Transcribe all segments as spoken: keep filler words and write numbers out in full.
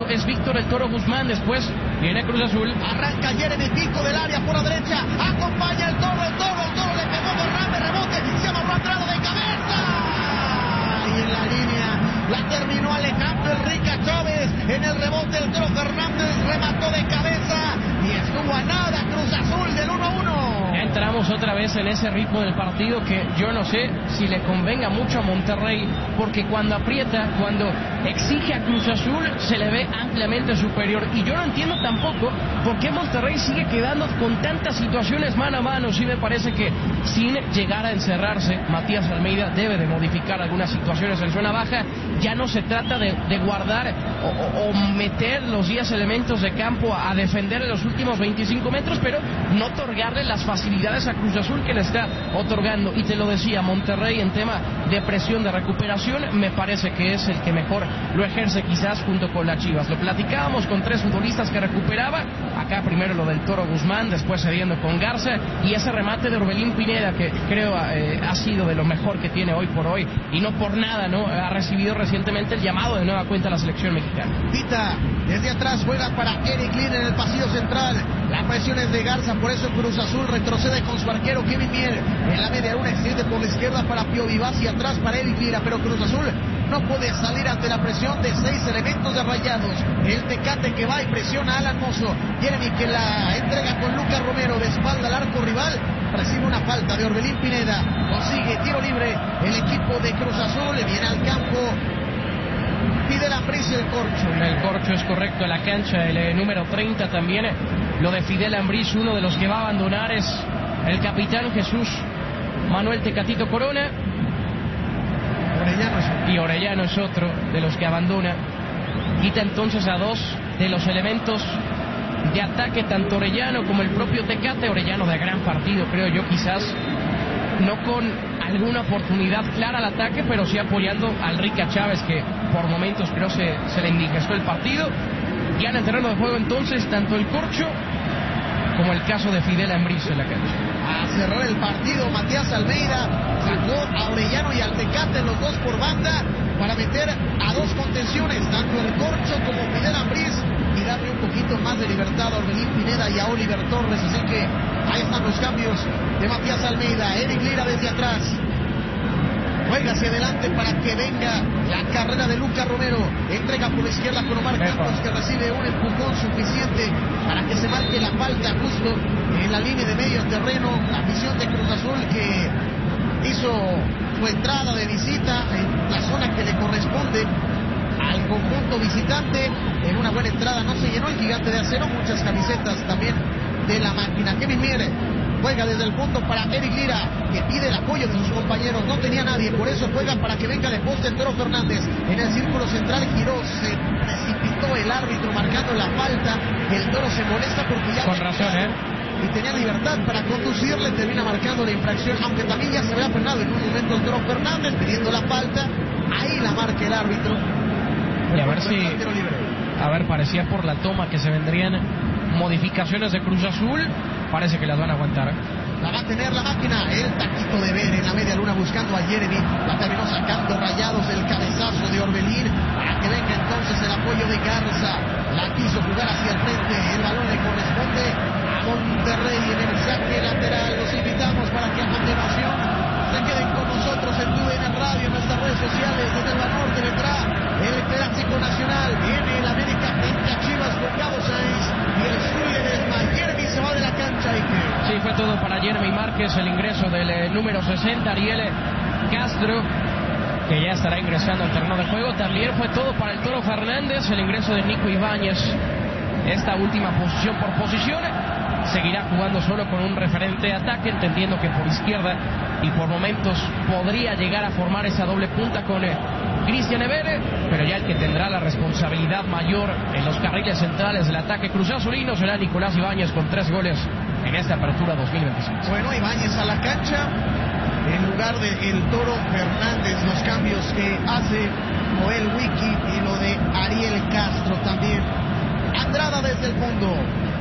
es Víctor el Toro Guzmán. Después viene Cruz Azul. Arranca Jeremy Pico del área por la derecha. Acompaña el Toro, el Toro, el Toro le pegó Fernández, rebote, se amarró atrás de cabeza. Y en la línea la terminó Alejandro Enrique Chávez. En el rebote el Toro Fernández remató de cabeza y estuvo a nada Cruz Azul del uno a uno. Ya entramos otra vez en ese ritmo del partido que yo no sé si le convenga mucho a Monterrey, porque cuando aprieta, cuando exige a Cruz Azul, se le ve ampliamente superior. Y yo no entiendo tampoco por qué Monterrey sigue quedando con tantas situaciones mano a mano. Sí me parece que sin llegar a encerrarse, Matías Almeida debe de modificar algunas situaciones en zona baja. Ya no se trata de, de guardar o, o meter los diez elementos de campo a, a defender en los últimos veinticinco metros, pero no otorgarle las facilidades a Cruz Azul que le está otorgando. Y te lo decía, Monterrey en tema de presión, de recuperación, me parece que es el que mejor lo ejerce, quizás junto con las Chivas. Lo platicábamos con tres futbolistas que recuperaba. Acá primero lo del Toro Guzmán, después cediendo con Garza, y ese remate de Orbelín Pineda que creo eh, ha sido de lo mejor que tiene hoy por hoy, y no por nada, ¿no? Ha recibido recientemente el llamado de nueva cuenta a la selección mexicana. Pita, desde atrás juega para Eric Lin en el pasillo central. La presión es de Garza, por eso Cruz Azul retrocede con su arquero Kevin Mier. En la media luna extiende por la izquierda para Pío Vivas y atrás para Eric Lira, pero Cruz Azul no puede salir ante la presión de seis elementos de Rayados. El Tecate que va y presiona a Alan Mozo. Jeremy que la entrega con Lucas Romero de espalda al arco rival. Recibe una falta de Orbelín Pineda. Consigue tiro libre el equipo de Cruz Azul. Viene al campo Fidel Ambriz y el Corcho. El Corcho es correcto, la cancha, el eh, número treinta también. Eh, lo de Fidel Ambriz, uno de los que va a abandonar es el capitán Jesús Manuel Tecatito Corona. Orellano es... Y Orellano es otro de los que abandona. Quita entonces a dos de los elementos de ataque, tanto Orellano como el propio Tecate. Orellano de gran partido, creo yo, quizás no con alguna oportunidad clara al ataque, pero sí apoyando al Rica Chávez, que por momentos creo se, se le indigestó el partido. Ya en el terreno de juego entonces tanto el Corcho como el caso de Fidel Ambriz en la cancha. A cerrar el partido, Matías Almeida sacó a Orellano y al Tecate, los dos por banda, para meter a dos contenciones, tanto el Corcho como Fidel Ambriz, y darle un poquito más de libertad a Orbelín Pineda y a Oliver Torres. Así que ahí están los cambios de Matías Almeida. Eric Lira desde atrás juega hacia adelante para que venga la carrera de Lucas Romero. Entrega por la izquierda con Omar Campos, que recibe un empujón suficiente para que se marque la falta justo en la línea de medio terreno. La afición de Cruz Azul que hizo su entrada de visita en la zona que le corresponde al conjunto visitante. En una buena entrada no se llenó el Gigante de Acero. Muchas camisetas también de la máquina. Kevin Mier juega desde el fondo para Eric Lira, que pide el apoyo de sus compañeros. No tenía nadie, por eso juega para que venga de poste el Toro Fernández. En el círculo central giró, se precipitó el árbitro marcando la falta. El Toro se molesta porque ya... Con razón, ¿eh? Y tenía libertad para conducirle, termina marcando la infracción, aunque también ya se había frenado en un momento el Toro Fernández pidiendo la falta. Ahí la marca el árbitro. Y a ver si... A ver, parecía por la toma que se vendrían modificaciones de Cruz Azul. Parece que las van a aguantar. La va a tener la máquina. El taquito de ver en la media luna buscando a Jeremy. La terminó sacando Rayados del cabezazo de Orbelín para que venga entonces el apoyo de Garza. La quiso jugar hacia el frente. El balón le corresponde a Monterrey en el saque lateral. Los invitamos para que a continuación se queden con nosotros en Tu D N Radio, en nuestras redes sociales. Desde el norte vendrá el Clásico Nacional. Viene el América frente a Chivas con Gabo Sainz y el Zulia de Jeremy se va de la cancha. Y que... Sí, fue todo para Jeremy Márquez, el ingreso del eh, número sesenta, Ariel Castro, que ya estará ingresando al terreno de juego. También fue todo para el Toro Fernández, el ingreso de Nico Ibáñez, esta última posición por posición. Seguirá jugando solo con un referente de ataque, entendiendo que por izquierda y por momentos podría llegar a formar esa doble punta con eh, Cristian Evere, pero ya el que tendrá la responsabilidad mayor en los carriles centrales del ataque Cruz Azulino será Nicolás Ibáñez, con tres goles en esta apertura dos mil veintiséis. Bueno, Ibáñez a la cancha en lugar de el Toro Fernández. Los cambios que hace Joel Wiki y lo de Ariel Castro también. Andrada desde el fondo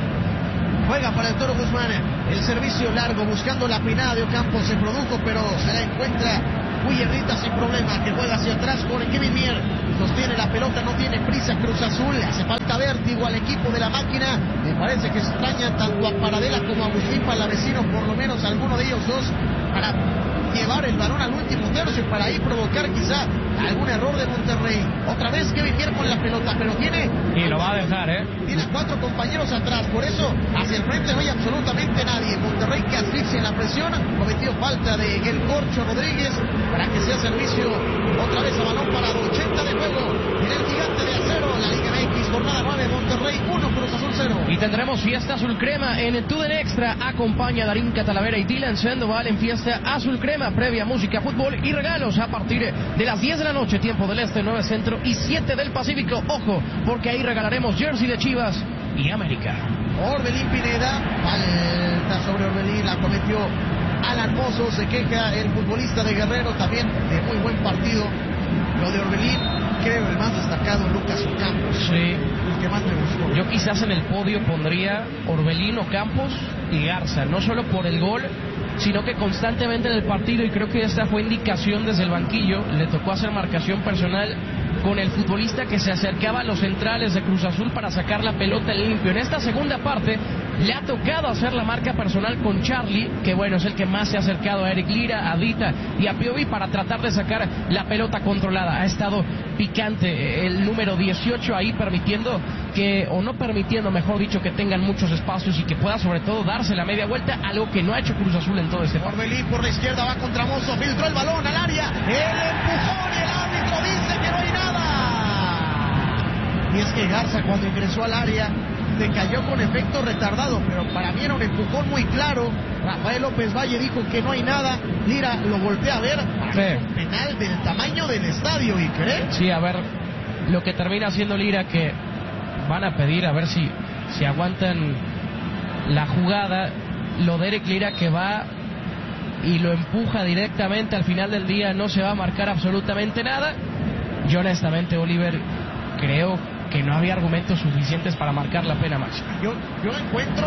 juega para el Toro Guzmán. El servicio largo buscando la pinada de Ocampo se produjo, pero se la encuentra Guyerrita sin problema, que juega hacia atrás con Kevin Mier. Sostiene la pelota, no tiene prisa Cruz Azul, le hace falta vértigo al equipo de la máquina. Me parece que extraña tanto a Paradela como a Agustín Palavecino, por lo menos alguno de ellos dos, para llevar el balón al último tercio, para ahí provocar quizá algún error de Monterrey. Otra vez Kevin Pierre con la pelota, pero tiene... Y lo va a dejar, ¿eh? Tiene cuatro compañeros atrás, por eso hacia el frente no hay absolutamente nadie. Monterrey que asfixia en la presión, cometió falta de El Corcho Rodríguez para que sea servicio otra vez a balón parado. ochenta de juego en el Gigante de Acero, la Liga M X, jornada nueve, Monterrey uno, Cruz Azul cero. Y tendremos fiesta azul crema en el Tuden Extra. Acompaña a Darín Catalavera y Dylan Sandoval en fiesta azul crema, previa música, fútbol y regalos a partir de las diez de la noche, tiempo del Este, nueve Centro y siete del Pacífico. Ojo, porque ahí regalaremos jersey de Chivas y América. Orbelín Pineda, falta sobre Orbelín, la cometió Alan Mozo, se queja el futbolista de Guerrero, también de muy buen partido. Lo de Orbelín, creo el más destacado, Lucas Ocampos. Sí. El que más me gustó. Yo quizás en el podio pondría Orbelín, Ocampos y Garza, no solo por el gol, sino que constantemente en el partido, y creo que esta fue indicación desde el banquillo, le tocó hacer marcación personal con el futbolista que se acercaba a los centrales de Cruz Azul para sacar la pelota limpio. En esta segunda parte le ha tocado hacer la marca personal con Charlie, que bueno, es el que más se ha acercado a Eric Lira, a Dita y a Piovi para tratar de sacar la pelota controlada. Ha estado picante el número dieciocho ahí, permitiendo que, o no permitiendo, mejor dicho, que tengan muchos espacios y que pueda sobre todo darse la media vuelta, algo que no ha hecho Cruz Azul en todo este partido. Orbelín por la izquierda va contra Mozo, filtró el balón al área, el empujón y el árbitro dice que no hay nada. Y es que Garza, cuando ingresó al área, se cayó con efecto retardado, pero para mí era un empujón muy claro. Rafael López Valle dijo que no hay nada. Lira lo voltea a ver, para sí. Un penal del tamaño del estadio, ¿y cree? Sí, a ver, lo que termina haciendo Lira, que van a pedir a ver si, si aguantan la jugada, lo de Eric Lira que va y lo empuja directamente. Al final del día no se va a marcar absolutamente nada. Yo honestamente, Oliver, creo que no había argumentos suficientes para marcar la pena máxima. Yo, yo encuentro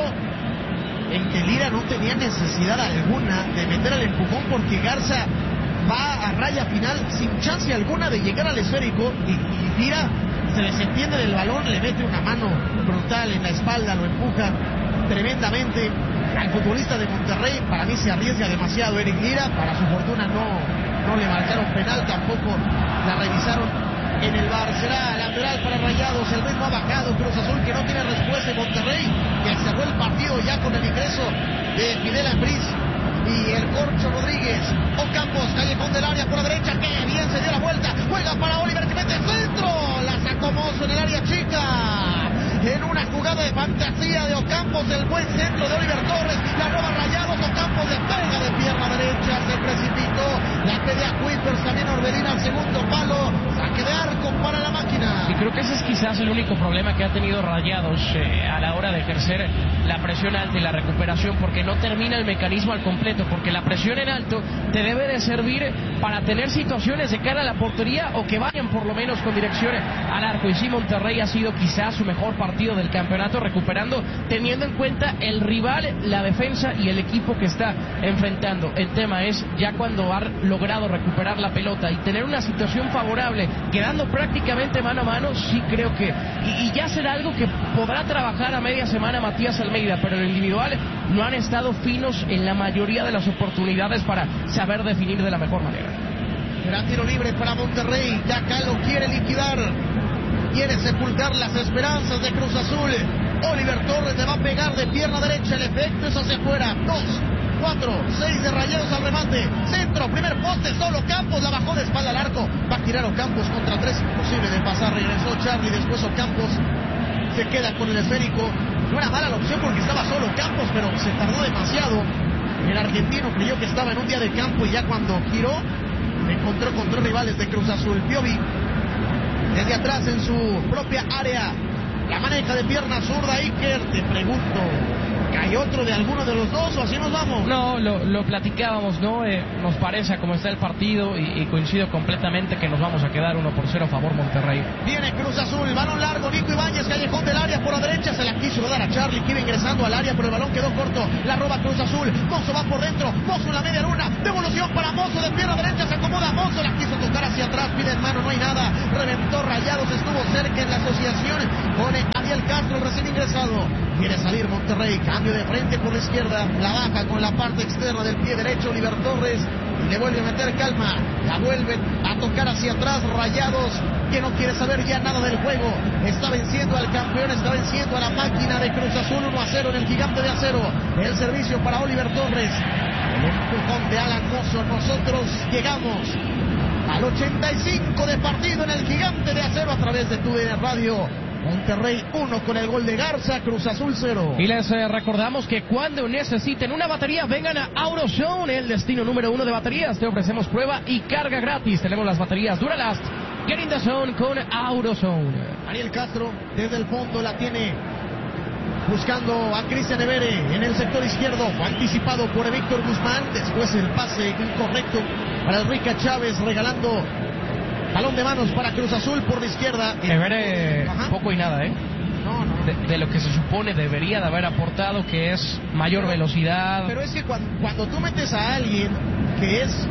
en que Lira no tenía necesidad alguna de meter el empujón, porque Garza va a raya final sin chance alguna de llegar al esférico, y, y Lira se desentiende del balón, le mete una mano brutal en la espalda, lo empuja tremendamente al futbolista de Monterrey. Para mí se arriesga demasiado Eric Lira, para su fortuna no, no le marcaron penal, tampoco la revisaron en el V A R. Será lateral para Rayados, el ritmo ha bajado. Cruz Azul que no tiene respuesta en Monterrey, que cerró el partido ya con el ingreso de Fidel Ambriz y El Corcho Rodríguez. Ocampos, callejón del área por la derecha, que bien se dio la vuelta, juega para Oliver que mete centro, la sacó Mozo en el área chica, en una jugada de fantasía de Ocampos, el buen centro de Oliver Torres, la roba Rayados, Ocampos de pega de pierna derecha, se precipitó, la pedía Kuipers, también Orbelín al segundo palo, saque de arco para la máquina. Y creo que ese es quizás el único problema que ha tenido Rayados eh, a la hora de ejercer la presión alta y la recuperación, porque no termina el mecanismo al completo, porque la presión en alto te debe de servir para tener situaciones de cara a la portería o que vayan por lo menos con dirección al arco. Y sí, Monterrey ha sido quizás su mejor partido del campeonato, recuperando, teniendo en cuenta el rival, la defensa y el equipo que está enfrentando. El tema es ya cuando ha logrado recuperar la pelota y tener una situación favorable, quedando prácticamente mano a mano, sí creo que, y, y ya será algo que podrá trabajar a media semana Matías Almeida, pero en el individual no han estado finos en la mayoría de las oportunidades para saber definir de la mejor manera. Será tiro libre para Monterrey, ya acá lo quiere liquidar, quiere sepultar las esperanzas de Cruz Azul. Oliver Torres le va a pegar de pierna derecha, el efecto es hacia afuera. Dos, cuatro, seis de Rayados al remate, centro, primer poste, solo Campos, la bajó de espalda al arco, va a tirar Ocampos contra tres, imposible de pasar, regresó Charlie, después Ocampos se queda con el esférico. No era mala la opción porque estaba solo Campos, pero se tardó demasiado. El argentino creyó que estaba en un día de campo y ya cuando giró encontró con tres rivales de Cruz Azul. Piovi desde atrás en su propia área, la maneja de pierna zurda. Iker, te pregunto, ¿hay otro de alguno de los dos o así nos vamos? No, lo, lo platicábamos, ¿no? Eh, nos parece a cómo está el partido y, y coincido completamente que nos vamos a quedar uno por cero a favor Monterrey. Viene Cruz Azul, balón largo, Nico Ibáñez, callejón del área por la derecha, se la quiso dar a Charlie, que iba ingresando al área, pero el balón quedó corto, la roba Cruz Azul, Mozo va por dentro, Mozo en la media luna, devolución para Mozo, de pierna derecha se acomoda Mozo, la quiso tocar hacia atrás, pide en mano, no hay nada, reventó Rayados, estuvo cerca en la asociación con el recién ingresado. Quiere salir Monterrey, cambio de frente por la izquierda, la baja con la parte externa del pie derecho Oliver Torres y le vuelve a meter calma, la vuelven a tocar hacia atrás Rayados, que no quiere saber ya nada del juego, está venciendo al campeón, está venciendo a la máquina de Cruz Azul uno a cero en el Gigante de Acero. El servicio para Oliver Torres, el empujón de Alan Mozo. Nosotros llegamos al ochenta y cinco de partido en el Gigante de Acero a través de tu Radio. Monterrey uno con el gol de Garza, Cruz Azul cero. Y les eh, recordamos que cuando necesiten una batería, vengan a AutoZone, el destino número uno de baterías. Te ofrecemos prueba y carga gratis. Tenemos las baterías Duralast. Get in the zone con AutoZone. Ariel Castro desde el fondo la tiene, buscando a Cristian Evere en el sector izquierdo, fue anticipado por Víctor Guzmán. Después el pase incorrecto para Enrique Chávez, regalando balón de manos para Cruz Azul por la izquierda. Evere poco y nada, ¿eh? No, no. De, de lo que se supone debería de haber aportado, que es mayor pero, velocidad. Pero es que cuando, cuando tú metes a alguien que es,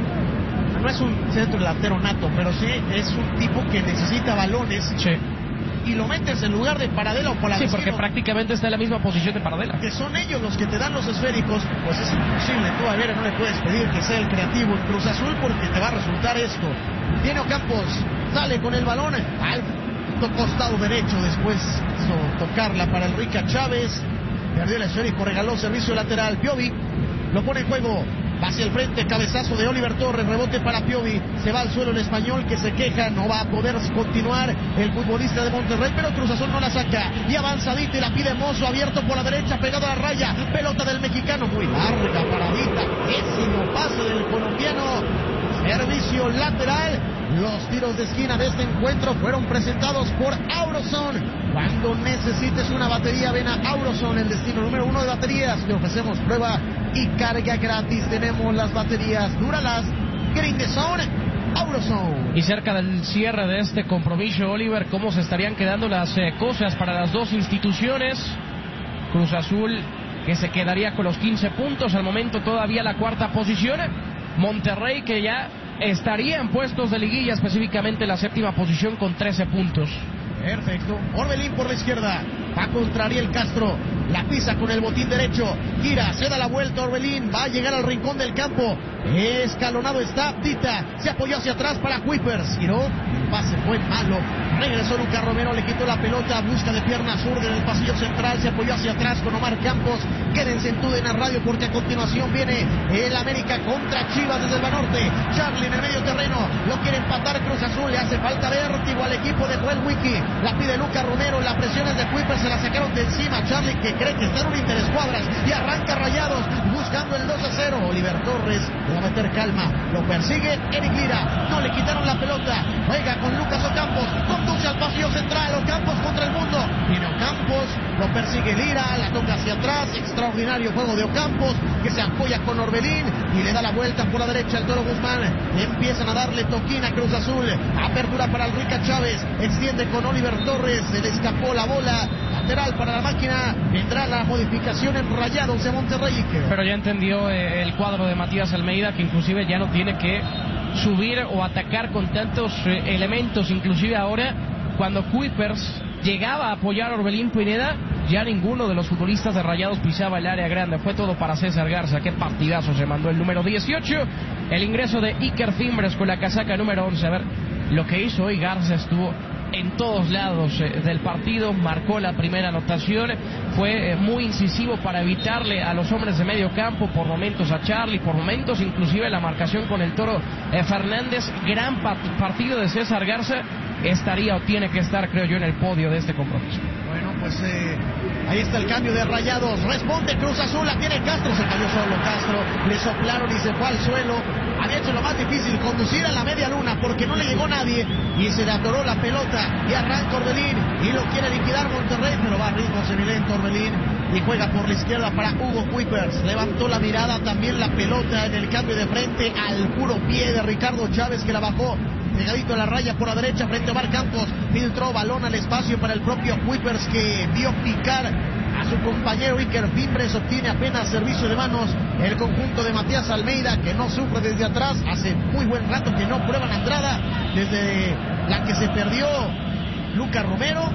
no es un centro delantero nato, pero sí es un tipo que necesita balones. Sí. Y lo metes en lugar de Paradela o Polavecino. Sí, porque prácticamente está en la misma posición de Paradela. Que son ellos los que te dan los esféricos, pues es imposible. Tú a ver, no le puedes pedir que sea el creativo en Cruz Azul porque te va a resultar esto. Viene Ocampos, sale con el balón al costado derecho, después hizo tocarla para Enrique Chávez. Perdió el esférico, regaló servicio lateral. Piovi lo pone en juego. Va hacia el frente, cabezazo de Oliver Torres, rebote para Piovi, se va al suelo el español que se queja, no va a poder continuar el futbolista de Monterrey, pero Cruz Azul no la saca, y avanzadita y la pide Mozo, abierto por la derecha, pegado a la raya, pelota del mexicano, muy larga, paradita, pésimo pase del colombiano, servicio lateral. Los tiros de esquina de este encuentro fueron presentados por AutoZone. Cuando necesites una batería, ven a AutoZone, el destino número uno de baterías. Te ofrecemos prueba y carga gratis. Tenemos las baterías Duralast, Get in the Zone, AutoZone. Y cerca del cierre de este compromiso, Oliver, ¿cómo se estarían quedando las eh, cosas para las dos instituciones? Cruz Azul, que se quedaría con los quince puntos, al momento todavía la cuarta posición. Monterrey, que ya estaría en puestos de liguilla, específicamente la séptima posición con trece puntos. Perfecto. Orbelín por la izquierda. Va contra Ariel Castro. La pisa con el botín derecho. Gira, se da la vuelta Orbelín. Va a llegar al rincón del campo. Escalonado está Tita. Se apoyó hacia atrás para Kuipers. Giró. El pase fue malo. Regresó Lucas Romero. Le quitó la pelota. Busca de pierna zurda en el pasillo central. Se apoyó hacia atrás con Omar Campos. Quédense en TUDN Radio porque a continuación viene el América contra Chivas desde el Banorte. Charlie en el medio terreno. Lo quiere empatar Cruz Azul. Le hace falta vértigo al equipo de Joel Wiki. La pide Lucas Romero. La presión es de Kuipers. Se la sacaron de encima. Charlie, que cree que está en un interescuadras. Y arranca Rayados buscando el dos a cero. Oliver Torres le va a meter calma. Lo persigue Eric Lira. No le quitaron la pelota. Juega con Lucas Ocampos. Conduce al pasillo central. Ocampos contra el mundo. Viene Ocampos. Lo persigue Lira. La toca hacia atrás. Extraordinario juego de Ocampos, que se apoya con Orbelín y le da la vuelta por la derecha al Toro Guzmán. Empiezan a darle toquina a Cruz Azul. Apertura para Enrique Chávez. Extiende con Oliver Torres. Se le escapó la bola. Lateral para la máquina. Vendrá la modificación en Rayados de Monterrey. Pero ya entendió eh, el cuadro de Matías Almeida, que inclusive ya no tiene que subir o atacar con tantos eh, elementos. Inclusive ahora, cuando Kuipers llegaba a apoyar a Orbelín Pineda, ya ninguno de los futbolistas de Rayados pisaba el área grande. Fue todo para César Garza. Qué partidazo se mandó el número dieciocho. El ingreso de Iker Fimbres con la casaca número once. A ver, lo que hizo hoy Garza estuvo en todos lados eh, del partido. Marcó la primera anotación. Fue eh, muy incisivo para evitarle a los hombres de medio campo, por momentos a Charlie, por momentos inclusive la marcación con el Toro eh, Fernández. Gran part- partido de César Garza. Estaría o tiene que estar, creo yo, en el podio de este compromiso. Bueno, pues eh, ahí está el cambio de Rayados. Responde Cruz Azul, la tiene Castro. Se cayó solo Castro. Le soplaron y se fue al suelo. Había hecho lo más difícil, conducir a la media luna, porque no le llegó nadie y se le atoró la pelota. Y arranca Orbelín y lo quiere liquidar Monterrey, pero va a ritmo semilento Orbelín y juega por la izquierda para Hugo Kuipers. Levantó la mirada, también la pelota en el cambio de frente al puro pie de Ricardo Chávez, que la bajó pegadito a la raya por la derecha frente a Omar Campos. Filtró balón al espacio para el propio Kuipers, que vio picar a su compañero Iker Fimbres. Obtiene apenas servicio de manos el conjunto de Matías Almeida, que no sufre desde atrás. Hace muy buen rato que no prueban Andrada, desde la que se perdió Lucas Romero.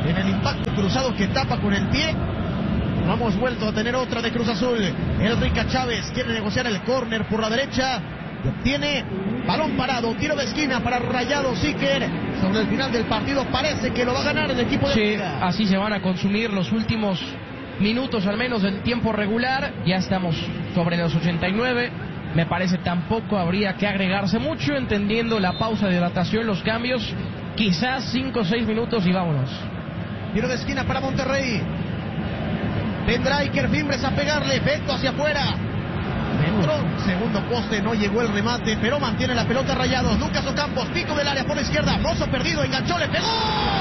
en el impacto cruzado que tapa con el pie. No hemos vuelto a tener otra de Cruz Azul. El Rica Chávez quiere negociar el córner por la derecha y obtiene balón parado, tiro de esquina para Rayados. Iker, sobre el final del partido parece que lo va a ganar el equipo de Sí, Liga. así se van a consumir los últimos minutos al menos del tiempo regular. Ya estamos sobre los ochenta y nueve. Me parece tampoco habría que agregarse mucho, entendiendo la pausa de hidratación, los cambios, quizás cinco o seis minutos y vámonos. Tiro de esquina para Monterrey. Vendrá Iker Fimbres a pegarle, Beto hacia afuera. Dentro, segundo poste, no llegó el remate, pero mantiene la pelota Rayados. Lucas Ocampos, pico del área por la izquierda, Mozo perdido, enganchó, le pegó.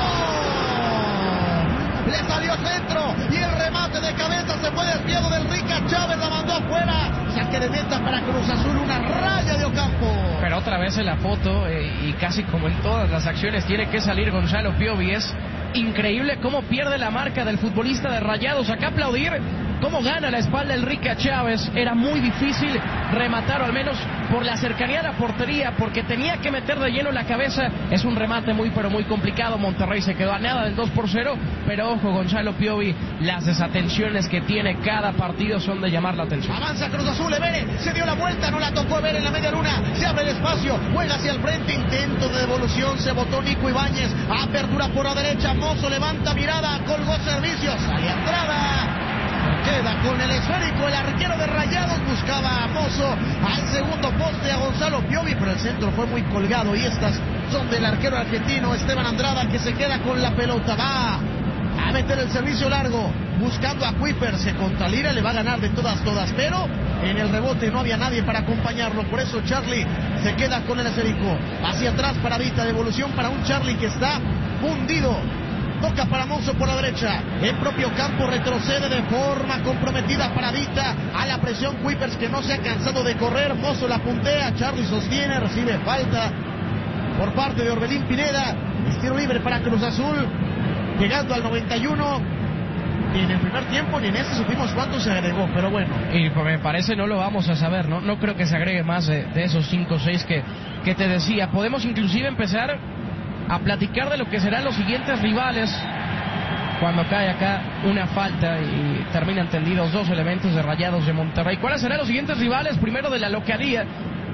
Le salió centro y el remate de cabeza se fue desviado del Rica Chávez, la mandó afuera. Saque de meta para Cruz Azul, una raya de Ocampo. Pero otra vez en la foto, eh, y casi como en todas las acciones, tiene que salir Gonzalo Piovi. Es increíble cómo pierde la marca del futbolista de Rayados. Acá aplaudir cómo gana la espalda el Rica Chávez. Era muy difícil rematar, o al menos por la cercanía a la portería, porque tenía que meter de lleno la cabeza. Es un remate muy pero muy complicado. Monterrey se quedó a nada del dos por cero, pero ojo, Gonzalo Piovi, las desatenciones que tiene cada partido son de llamar la atención. Avanza Cruz Azul, Evere, se dio la vuelta, no la tocó Evere en la media luna, se abre el espacio, juega hacia el frente, intento de devolución, se botó Nico Ibáñez, apertura por la derecha, Mozo levanta mirada, colgó servicios, hay entrada. Queda con el esférico el arquero de Rayados, buscaba a Mozo al segundo poste, a Gonzalo Piovi, pero el centro fue muy colgado y estas son del arquero argentino Esteban Andrada, que se queda con la pelota. Va a meter el servicio largo, buscando a Kuiper, se contralira, le va a ganar de todas, todas, pero en el rebote no había nadie para acompañarlo, por eso Charlie se queda con el esférico, hacia atrás para Vita, devolución para un Charlie que está hundido. Toca para Mozo por la derecha. El propio campo retrocede de forma comprometida para Vita. A la presión Kuipers, que no se ha cansado de correr. Mozo la puntea. Charlie sostiene. Recibe falta por parte de Orbelín Pineda. Es tiro libre para Cruz Azul. Llegando al noventa y uno. Ni en el primer tiempo ni en este supimos cuánto se agregó. Pero bueno. Y me parece no lo vamos a saber. No, no creo que se agregue más de, de esos cinco o seis que, que te decía. Podemos inclusive empezar a platicar de lo que serán los siguientes rivales cuando cae acá una falta y terminan tendidos dos elementos de Rayados de Monterrey. ¿Cuáles serán los siguientes rivales? Primero de la localía,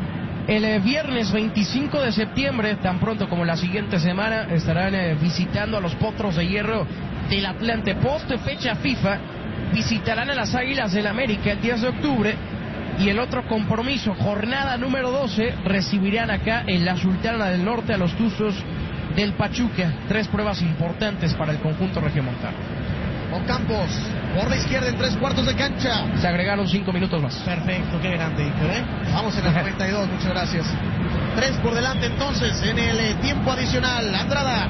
el eh, viernes veinticinco de septiembre, tan pronto como la siguiente semana, estarán eh, visitando a los Potros de Hierro del Atlante. Post fecha FIFA, visitarán a las Águilas del América el diez de octubre. Y el otro compromiso, jornada número doce, recibirán acá en la Sultana del Norte a los Tuzos del Pachuca. Tres pruebas importantes para el conjunto regiomontano. Ocampos, por la izquierda en tres cuartos de cancha. Se agregaron cinco minutos más. Perfecto, qué grande, ¿eh? Vamos en el noventa y dos, muchas gracias. Tres por delante entonces en el eh, tiempo adicional. Andrada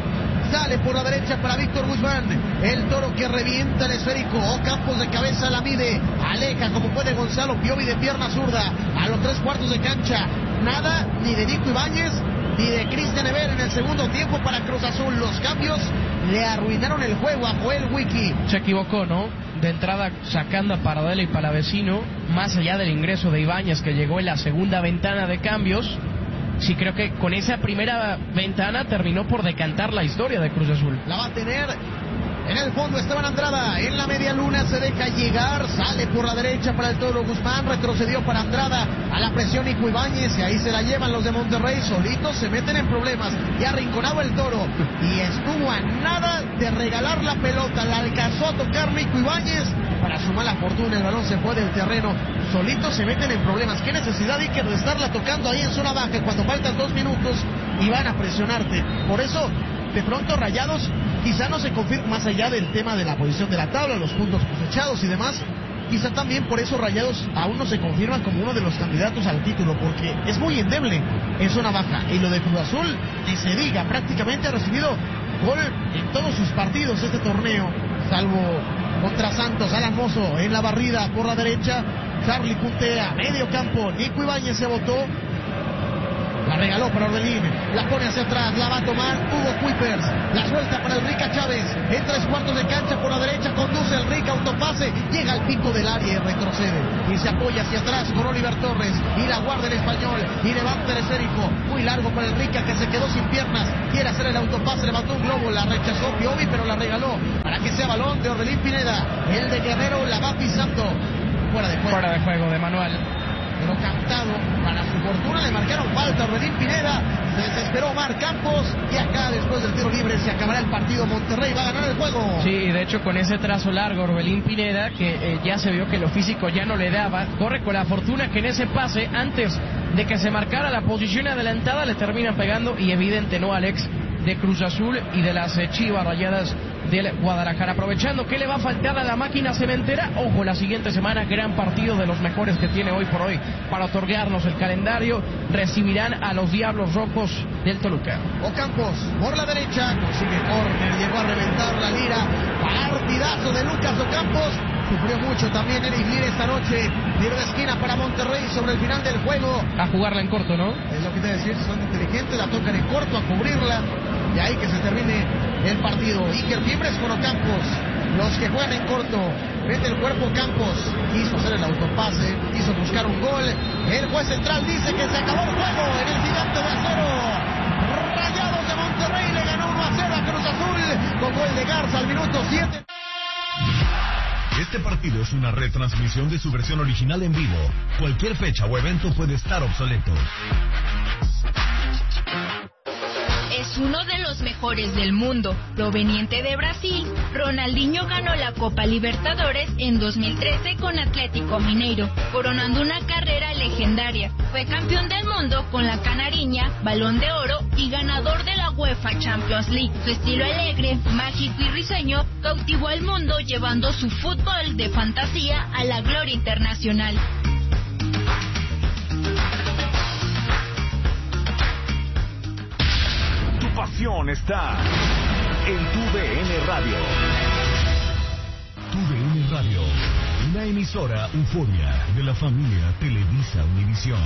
sale por la derecha para Víctor Guzmán. El Toro que revienta el esférico. Ocampos de cabeza la mide. Aleja como puede Gonzalo Piovi de pierna zurda. A los tres cuartos de cancha. Nada ni de Nico Ibáñez ni de Cristian Ever en el segundo tiempo para Cruz Azul. Los cambios le arruinaron el juego a Joel Wiki. Se equivocó, ¿no? De entrada sacando a Paradela y Palavecino, más allá del ingreso de Ibáñez que llegó en la segunda ventana de cambios. Sí, creo que con esa primera ventana terminó por decantar la historia de Cruz Azul. La va a tener en el fondo Esteban Andrada, en la media luna se deja llegar, sale por la derecha para el Toro Guzmán, retrocedió para Andrada, a la presión Nico Ibáñez, y ahí se la llevan los de Monterrey, solitos se meten en problemas, ya arrinconado el Toro, y estuvo a nada de regalar la pelota, la alcanzó a tocar Nico Ibáñez, para su mala fortuna el balón se fue del terreno, solitos se meten en problemas. Qué necesidad hay que de estarla tocando ahí en zona baja cuando faltan dos minutos y van a presionarte. Por eso, de pronto Rayados quizá no se confirma, más allá del tema de la posición de la tabla, los puntos cosechados y demás, quizá también por eso Rayados aún no se confirma como uno de los candidatos al título, porque es muy endeble en zona baja. Y lo de Cruz Azul, ni se diga, prácticamente ha recibido gol en todos sus partidos este torneo, salvo contra Santos. Alan Mozo en la barrida por la derecha, Charlie puntea, medio campo, Nico Ibáñez se botó, La regaló para Orbelín. La pone hacia atrás. La va a tomar Hugo Kuipers. La suelta para el Rica Chávez. En tres cuartos de cancha por la derecha. Conduce el Rica. Autopase. Llega al pico del área y retrocede. Y se apoya hacia atrás con Oliver Torres. Y la guarda el español. Y levanta el esférico. Muy largo para el Rica que se quedó sin piernas. Quiere hacer el autopase. Levantó un globo. La rechazó Piovi, pero la regaló. Para que sea balón de Orbelín Pineda. El de Guerrero la va pisando. Fuera de juego. Fuera de juego de Manuel. Pero captado, para su fortuna le marcaron falta a Orbelín Pineda, se desesperó Omar Campos y acá después del tiro libre se acabará el partido. Monterrey va a ganar el juego. Sí, y de hecho con ese trazo largo Orbelín Pineda, que eh, ya se vio que lo físico ya no le daba, corre con la fortuna que en ese pase, antes de que se marcara la posición adelantada, le terminan pegando y evidente, ¿no, Alex? De Cruz Azul y de las eh, Chivas Rayadas del Guadalajara. Aprovechando, ¿qué le va a faltar a la máquina cementera? Ojo, la siguiente semana, gran partido de los mejores que tiene hoy por hoy para otorgarnos el calendario. Recibirán a los Diablos Rojos del Toluca. Ocampos, por la derecha, consigue córner, llegó a reventar la Lira. Partidazo de Lucas Ocampos. Sufrió mucho también Eric Lira esta noche. Tiro de esquina para Monterrey sobre el final del juego. A jugarla en corto, ¿no? Es lo que te voy a decir, son inteligentes, la tocan en corto a cubrirla. Y ahí que se termine el partido. Iker Fiembres con Ocampos. Los que juegan en corto. Mete el cuerpo Campos. Quiso hacer el autopase. Quiso buscar un gol. El juez central dice que se acabó el juego en el Gigante de Acero. Rayados de Monterrey le ganó uno a cero a Cruz Azul. Con gol de Garza al minuto siete. Este partido es una retransmisión de su versión original en vivo. Cualquier fecha o evento puede estar obsoleto. Es uno de los mejores del mundo. Proveniente de Brasil, Ronaldinho ganó la Copa Libertadores en dos mil trece con Atlético Mineiro, coronando una carrera legendaria. Fue campeón del mundo con la Canariña, Balón de Oro y ganador de la UEFA Champions League. Su estilo alegre, mágico y risueño cautivó al mundo, llevando su fútbol de fantasía a la gloria internacional. Pasión está en tu D N Radio. Tu D N Radio, una emisora Euforia de la familia Televisa Univisión.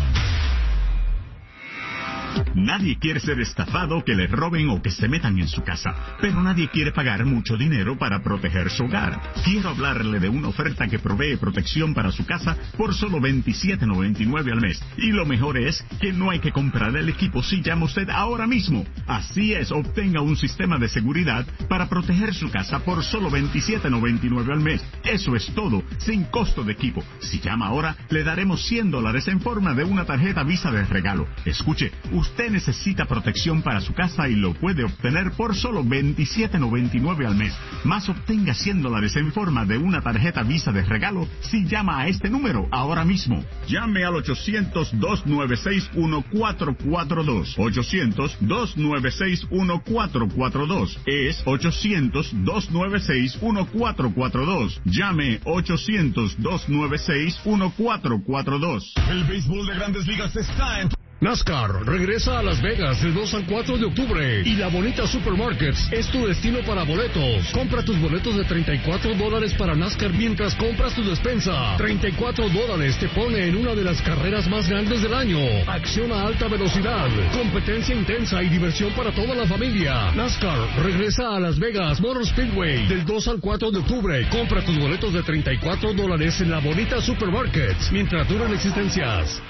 Nadie quiere ser estafado, que le roben o que se metan en su casa, pero nadie quiere pagar mucho dinero para proteger su hogar. Quiero hablarle de una oferta que provee protección para su casa por solo veintisiete noventa y nueve al mes. Y lo mejor es que no hay que comprar el equipo si llama usted ahora mismo. Así es, obtenga un sistema de seguridad para proteger su casa por solo veintisiete noventa y nueve al mes. Eso es todo, sin costo de equipo. Si llama ahora, le daremos cien dólares en forma de una tarjeta Visa de regalo. Escuche, usted necesita protección para su casa y lo puede obtener por solo veintisiete noventa y nueve al mes. Más, obtenga cien dólares en forma de una tarjeta Visa de regalo si llama a este número ahora mismo. Llame al ochocientos, dos nueve seis, uno cuatro cuatro dos. ochocientos, dos nueve seis, uno cuatro cuatro dos. Es ochocientos, dos nueve seis, uno cuatro cuatro dos. Llame ochocientos, dos nueve seis, uno cuatro cuatro dos. El béisbol de Grandes Ligas está en... NASCAR regresa a Las Vegas del dos al cuatro de octubre y La Bonita Supermarkets es tu destino para boletos. Compra tus boletos de treinta y cuatro dólares para NASCAR mientras compras tu despensa. treinta y cuatro dólares te pone en una de las carreras más grandes del año. Acción a alta velocidad, competencia intensa y diversión para toda la familia. NASCAR regresa a Las Vegas Motor Speedway del dos al cuatro de octubre. Compra tus boletos de treinta y cuatro dólares en La Bonita Supermarkets mientras duran existencias.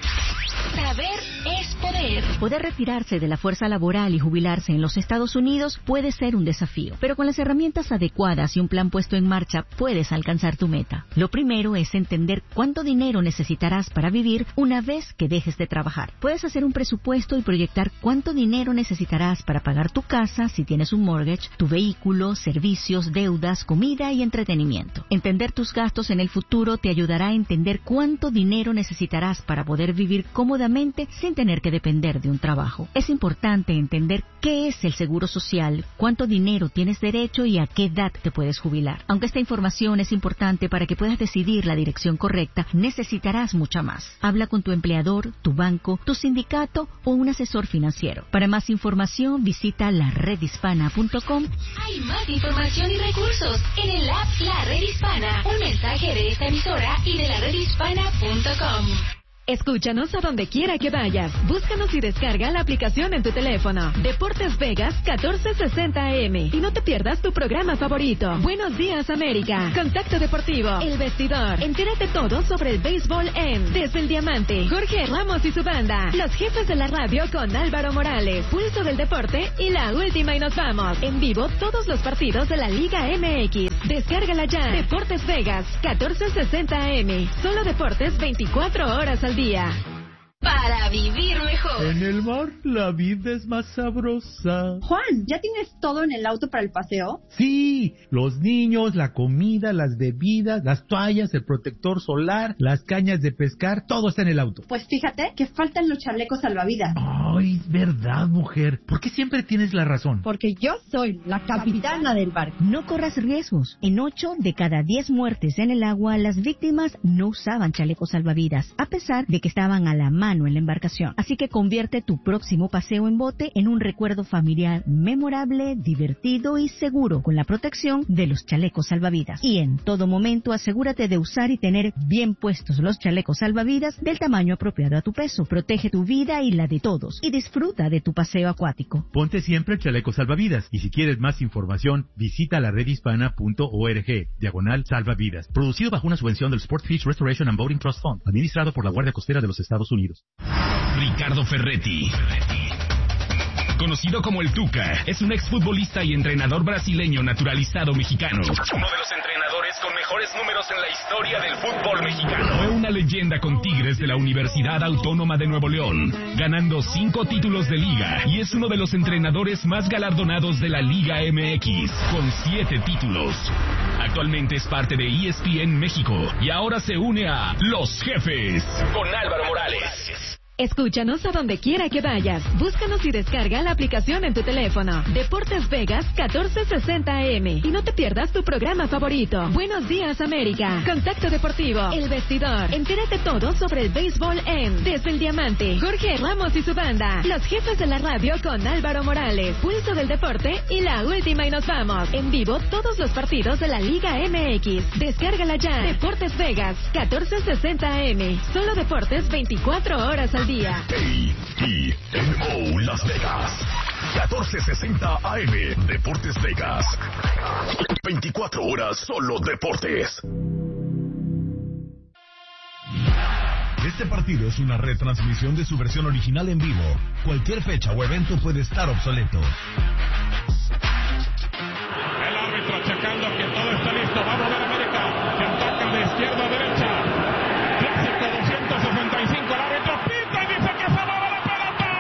Saber es poder. Poder retirarse de la fuerza laboral y jubilarse en los Estados Unidos puede ser un desafío, pero con las herramientas adecuadas y un plan puesto en marcha puedes alcanzar tu meta. Lo primero es entender cuánto dinero necesitarás para vivir una vez que dejes de trabajar. Puedes hacer un presupuesto y proyectar cuánto dinero necesitarás para pagar tu casa si tienes un mortgage, tu vehículo, servicios, deudas, comida y entretenimiento. Entender tus gastos en el futuro te ayudará a entender cuánto dinero necesitarás para poder vivir cómodamente sin tener que depender de un trabajo. Es importante entender qué es el seguro social, cuánto dinero tienes derecho y a qué edad te puedes jubilar. Aunque esta información es importante para que puedas decidir la dirección correcta, necesitarás mucha más. Habla con tu empleador, tu banco, tu sindicato o un asesor financiero. Para más información, visita la red hispana punto com. Hay más información y recursos en el app La Red Hispana. Un mensaje de esta emisora y de la red hispana punto com. Escúchanos a donde quiera que vayas. Búscanos y descarga la aplicación en tu teléfono. Deportes Vegas catorce sesenta A M. Y no te pierdas tu programa favorito. Buenos días, América. Contacto Deportivo. El Vestidor. Entérate todo sobre el béisbol en Desde el Diamante. Jorge Ramos y su banda. Los jefes de la radio con Álvaro Morales. Pulso del Deporte y La Última y Nos Vamos. En vivo todos los partidos de la Liga M X. Descárgala ya. Deportes Vegas catorce sesenta A M. Solo deportes veinticuatro horas al día. Para vivir mejor. En el mar la vida es más sabrosa. Juan, ¿ya tienes todo en el auto para el paseo? Sí, los niños, la comida, las bebidas, las toallas, el protector solar, las cañas de pescar, todo está en el auto. Pues fíjate que faltan los chalecos salvavidas. Ay, es verdad, mujer. ¿Por qué siempre tienes la razón? Porque yo soy la capitana del barco. No corras riesgos. En ocho de cada diez muertes en el agua, las víctimas no usaban chalecos salvavidas, a pesar de que estaban a la mano en la embarcación. Así que convierte tu próximo paseo en bote en un recuerdo familiar memorable, divertido y seguro con la protección de los chalecos salvavidas. Y en todo momento asegúrate de usar y tener bien puestos los chalecos salvavidas del tamaño apropiado a tu peso. Protege tu vida y la de todos y disfruta de tu paseo acuático. Ponte siempre el chaleco salvavidas y si quieres más información visita la red hispana punto org diagonal salvavidas. Producido bajo una subvención del Sport Fish Restoration and Boating Trust Fund, administrado por la Guardia Costera de los Estados Unidos. Ricardo Ferretti, conocido como el Tuca, es un exfutbolista y entrenador brasileño naturalizado mexicano. Uno de los entrenadores con mejores números en la historia del fútbol mexicano. Fue una leyenda con Tigres de la Universidad Autónoma de Nuevo León, ganando cinco títulos de liga, y es uno de los entrenadores más galardonados de la Liga M X, con siete títulos. Actualmente es parte de E S P N México y ahora se une a Los Jefes con Álvaro Morales. Escúchanos a donde quiera que vayas. Búscanos y descarga la aplicación en tu teléfono. Deportes Vegas catorce sesenta A M. Y no te pierdas tu programa favorito. Buenos días, América. Contacto Deportivo. El Vestidor. Entérate todo sobre el béisbol en Desde el Diamante. Jorge Ramos y su banda. Los jefes de la radio con Álvaro Morales. Pulso del Deporte y La Última y Nos Vamos. En vivo todos los partidos de la Liga M X. Descárgala ya. Deportes Vegas catorce sesenta A M. Solo deportes veinticuatro horas al día. A E M O Las Vegas catorce sesenta A M. Deportes Vegas, veinticuatro horas solo deportes. Este partido es una retransmisión de su versión original en vivo. Cualquier fecha o evento puede estar obsoleto. El árbitro checando que todo está listo. Vamos a ver América, que ataca de izquierda a derecha. Clásico doscientos sesenta y cinco. El árbitro pita y dice que se mueve la pelota.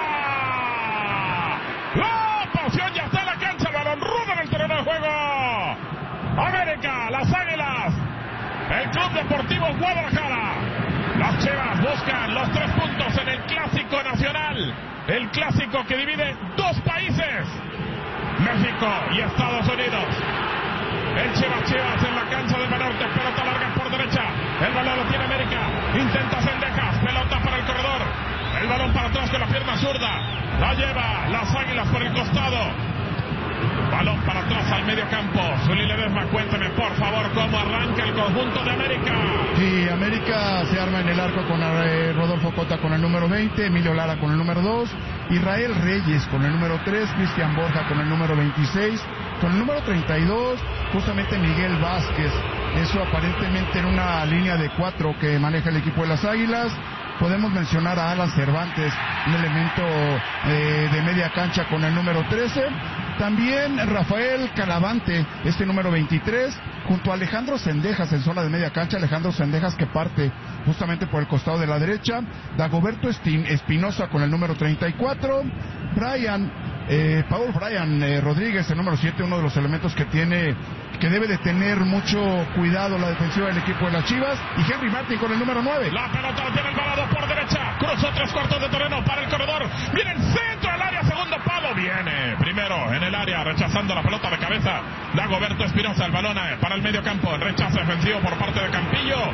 La pasión ya está en la cancha. Balón rudo en el terreno de juego. América, las Águilas, el Club Deportivo Guadalajara. Las Chivas buscan los tres puntos en el Clásico Nacional. El clásico que divide dos países, México y Estados Unidos. El Chivas Chivas en la cancha del Banorte. Pelota larga por derecha. El balón lo tiene América. Intenta Cendejas. Pelota para el corredor. El balón para atrás con la pierna zurda. La lleva las Águilas por el costado. Balón para atrás al medio campo. Zuli Ledesma, cuénteme por favor cómo arranca el conjunto de América. Sí, América se arma en el arco con eh, Rodolfo Cota con el número veinte, Emilio Lara con el número dos, Israel Reyes con el número tres, Cristian Borja con el número veintiséis, con el número treinta y dos, justamente Miguel Vázquez. Eso aparentemente en una línea de cuatro que maneja el equipo de las Águilas. Podemos mencionar a Alan Cervantes, un elemento eh, de media cancha con el número trece. También Rafael Calavante, este número veintitrés, junto a Alejandro Cendejas en zona de media cancha. Alejandro Cendejas que parte justamente por el costado de la derecha. Dagoberto Espinosa con el número treinta y cuatro. Brian, eh, Paul Brian eh, Rodríguez, el número siete, uno de los elementos que tiene, que debe de tener mucho cuidado la defensiva del equipo de las Chivas. Y Henry Martin con el número nueve. La pelota la tiene el balado por derecha. Cruzó tres cuartos de terreno para el corredor. Viene el centro al área, segundo palo. Viene primero en el área, rechazando la pelota de cabeza. Dagoberto Espinosa, el balón para el medio campo. Rechazo defensivo por parte de Campillo.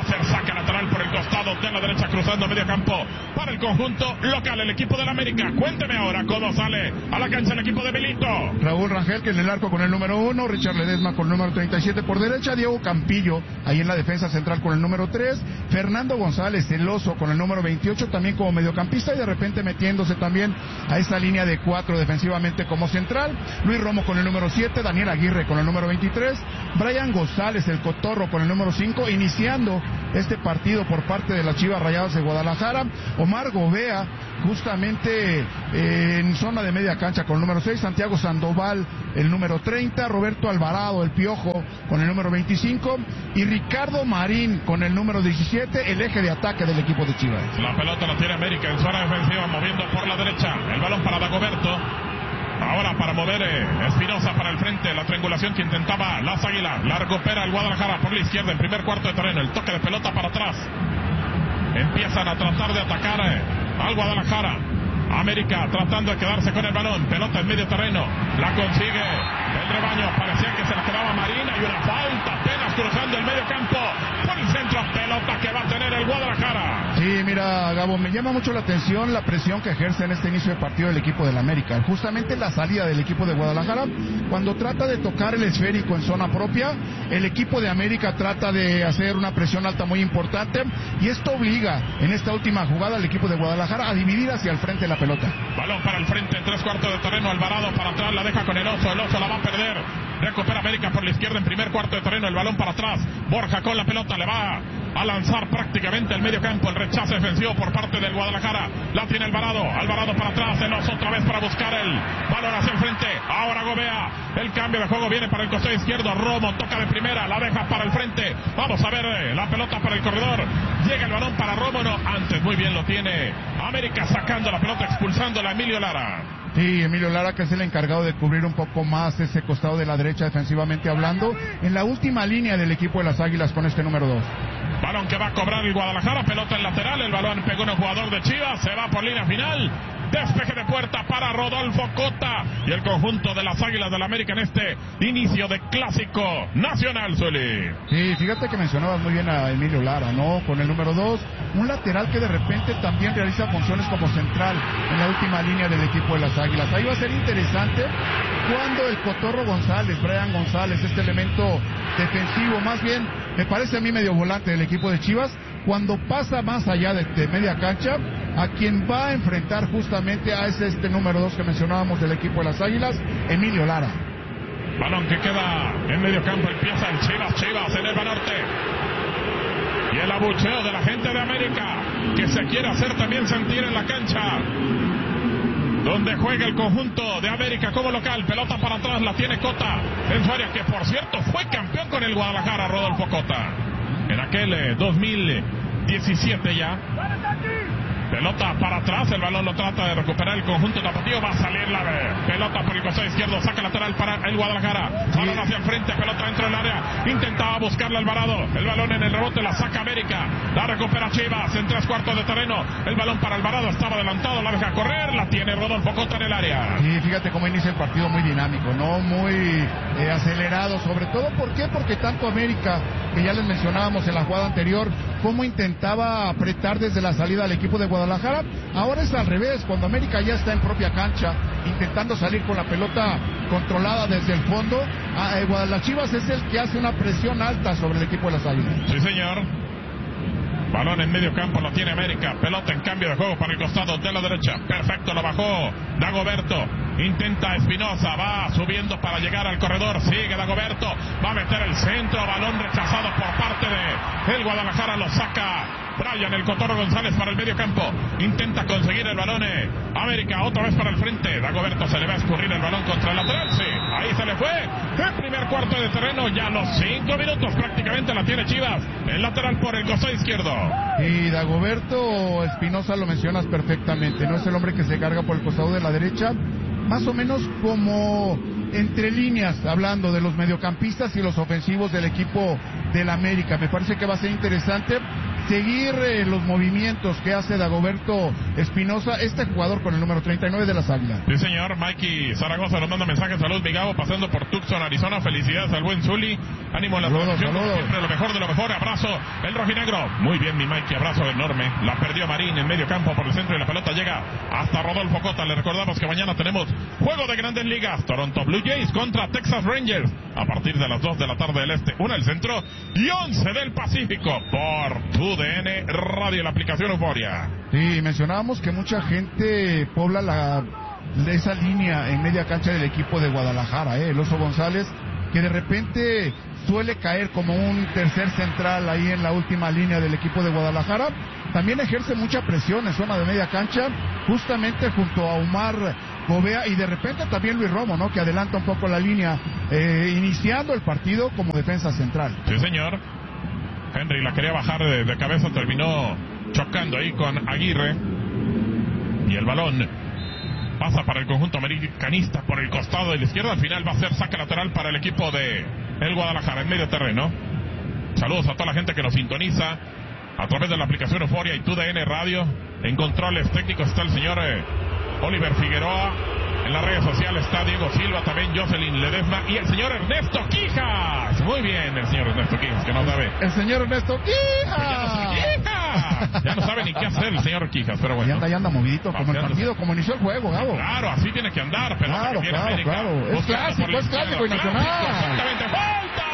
hacer saque lateral por el costado de la derecha, cruzando medio campo para el conjunto local, el equipo del América. Cuénteme ahora cómo sale a la cancha el equipo de Milito. Raúl Rangel, que en el arco con el número uno, Richard Ledesma con el número treinta y siete por derecha, Diego Campillo ahí en la defensa central con el número tres, Fernando González, el oso, con el número veintiocho también como mediocampista y de repente metiéndose también a esa línea de cuatro defensivamente como central, Luis Romo con el número siete, Daniel Aguirre con el número veintitrés, Brian González, el Cotorro, con el número cinco, iniciando este partido por parte de las Chivas Rayadas de Guadalajara, Omar Gobea justamente eh, en zona de media cancha con el número seis, Santiago Sandoval el número treinta, Roberto Alvarado, el Piojo, con el número veinticinco y Ricardo Marín con el número diecisiete, el eje de ataque del equipo de Chivas. La pelota la tiene América en zona defensiva, moviendo por la derecha, el balón para Dagoberto. Ahora para mover eh, Espinosa para el frente, la triangulación que intentaba las Águilas, la recupera el Guadalajara por la izquierda en primer cuarto de terreno, el toque de pelota para atrás. Empiezan a tratar de atacar eh, al Guadalajara. América tratando de quedarse con el balón, pelota en medio terreno, la consigue el rebaño, parecía que se la quedaba Marina y una falta apenas cruzando el medio campo por el centro, pelota que va a tener el Guadalajara. Sí, mira, Gabo, me llama mucho la atención la presión que ejerce en este inicio de partido el equipo del América, justamente la salida del equipo de Guadalajara, cuando trata de tocar el esférico en zona propia, el equipo de América trata de hacer una presión alta muy importante y esto obliga en esta última jugada al equipo de Guadalajara a dividir hacia el frente la pelota. Balón para el frente en tres cuartos de terreno, Alvarado para atrás, la deja con el oso, el oso la va a perder, recupera América por la izquierda en primer cuarto de terreno, el balón para atrás, Borja con la pelota, le va a lanzar prácticamente el medio campo, el rechazo defensivo por parte del Guadalajara, la tiene Alvarado, Alvarado para atrás, el oso otra vez para buscar el balón hacia el frente, ahora Gobea, el cambio de juego viene para el costado izquierdo, Romo toca de primera, la deja para el frente, vamos a ver eh, la pelota para el corredor, llega el balón para Romo, no, antes muy bien lo tiene América sacando la pelota, expulsándola a Emilio Lara. Sí, Emilio Lara, que es el encargado de cubrir un poco más ese costado de la derecha defensivamente hablando, en la última línea del equipo de las Águilas con este número dos. Balón que va a cobrar el Guadalajara, pelota en lateral, el balón pegó en un jugador de Chivas, se va por línea final, despeje de puerta para Rodolfo Cota y el conjunto de las Águilas del América en este inicio de clásico nacional, Zuli. Sí, fíjate que mencionabas muy bien a Emilio Lara, ¿no? Con el número dos, un lateral que de repente también realiza funciones como central en la última línea del equipo de las Águilas. Ahí va a ser interesante cuando el Cotorro González, Brian González, este elemento defensivo, más bien me parece a mí medio volante del equipo de Chivas, cuando pasa más allá de, de media cancha, a quien va a enfrentar justamente a ese este número dos que mencionábamos del equipo de las Águilas, Emilio Lara. Balón que queda en medio campo, empieza el Chivas, Chivas en el Banorte. Y el abucheo de la gente de América, que se quiere hacer también sentir en la cancha, donde juega el conjunto de América como local, pelota para atrás, la tiene Cota en su área, que por cierto fue campeón con el Guadalajara, Rodolfo Cota, en aquel eh, dos mil diecisiete ya. Pelota para atrás, el balón lo trata de recuperar el conjunto tapatío, va a salir la pelota por el costado izquierdo, saca lateral para el Guadalajara, balón hacia el frente, pelota dentro del área, intentaba buscarla Alvarado, el balón en el rebote, la saca América, la recupera Chivas en tres cuartos de terreno, el balón para Alvarado, estaba adelantado, la deja correr, la tiene Rodolfo Cota en el área. Sí, fíjate cómo inicia el partido, muy dinámico, ¿no? Muy eh, acelerado, sobre todo, ¿por qué? Porque tanto América, que ya les mencionábamos en la jugada anterior, cómo intentaba apretar desde la salida al equipo de Guadalajara, ahora es al revés, cuando América ya está en propia cancha, intentando salir con la pelota controlada desde el fondo, a, eh, Guadalajara Chivas es el que hace una presión alta sobre el equipo de las Águilas. Sí, señor. Balón en medio campo, lo tiene América, pelota en cambio de juego para el costado de la derecha, perfecto, lo bajó Dagoberto, intenta Espinosa, va subiendo para llegar al corredor, sigue Dagoberto, va a meter el centro, balón rechazado por parte de el Guadalajara, lo saca Brian, el Cotorro González para el medio campo, intenta conseguir el balón, eh. América otra vez para el frente, Dagoberto se le va a escurrir el balón contra el lateral, sí, ahí se le fue, el primer cuarto de terreno, ya los cinco minutos prácticamente la tiene Chivas, el lateral por el costado izquierdo. Y Dagoberto Espinosa lo mencionas perfectamente, no es el hombre que se carga por el costado de la derecha, más o menos como entre líneas, hablando de los mediocampistas y los ofensivos del equipo del América. Me parece que va a ser interesante. seguir eh, los movimientos que hace Dagoberto Espinosa, este jugador con el número treinta y nueve de las Águilas. Sí, señor. Mikey Zaragoza nos manda mensajes. Salud, mi Gabo, pasando por Tucson, Arizona. Felicidades al buen Zuli. Ánimo en la transmisión. Siempre lo mejor de lo mejor. Abrazo, el rojinegro. Muy bien, mi Mikey. Abrazo enorme. La perdió Marín en medio campo por el centro y la pelota llega hasta Rodolfo Cota. Le recordamos que mañana tenemos juego de Grandes Ligas. Toronto Blue Jays contra Texas Rangers. A partir de las dos de la tarde del este. Una del centro y once del Pacífico. Por tu D N Radio, la aplicación Euforia. Sí, mencionábamos que mucha gente pobla la, esa línea en media cancha del equipo de Guadalajara, ¿eh? El Oso González, que de repente suele caer como un tercer central ahí en la última línea del equipo de Guadalajara. También ejerce mucha presión en zona de media cancha, justamente junto a Omar Gobea, y de repente también Luis Romo, ¿no? Que adelanta un poco la línea, eh, iniciando el partido como defensa central. Sí, señor. Henry la quería bajar de, de cabeza, terminó chocando ahí con Aguirre. Y el balón pasa para el conjunto americanista por el costado de la izquierda. Al final va a ser saque lateral para el equipo de el Guadalajara en medio terreno. Saludos a toda la gente que nos sintoniza a través de la aplicación Euforia y tu D N Radio. En controles técnicos está el señor eh, Oliver Figueroa. En las redes sociales está Diego Silva, también Jocelyn Ledesma y el señor Ernesto Quijas. Muy bien, el señor Ernesto Quijas, que no sabe. El señor Ernesto Quijas. Ya no, sabe, Quijas. Ya no sabe ni qué hacer el señor Quijas, pero bueno. Ya anda, ya anda movidito, como el partido, como inició el juego, Gabo. Claro, así tiene que andar, pero claro, que claro, América, claro. Es clásico, es clásico y nacional. Exactamente, falta.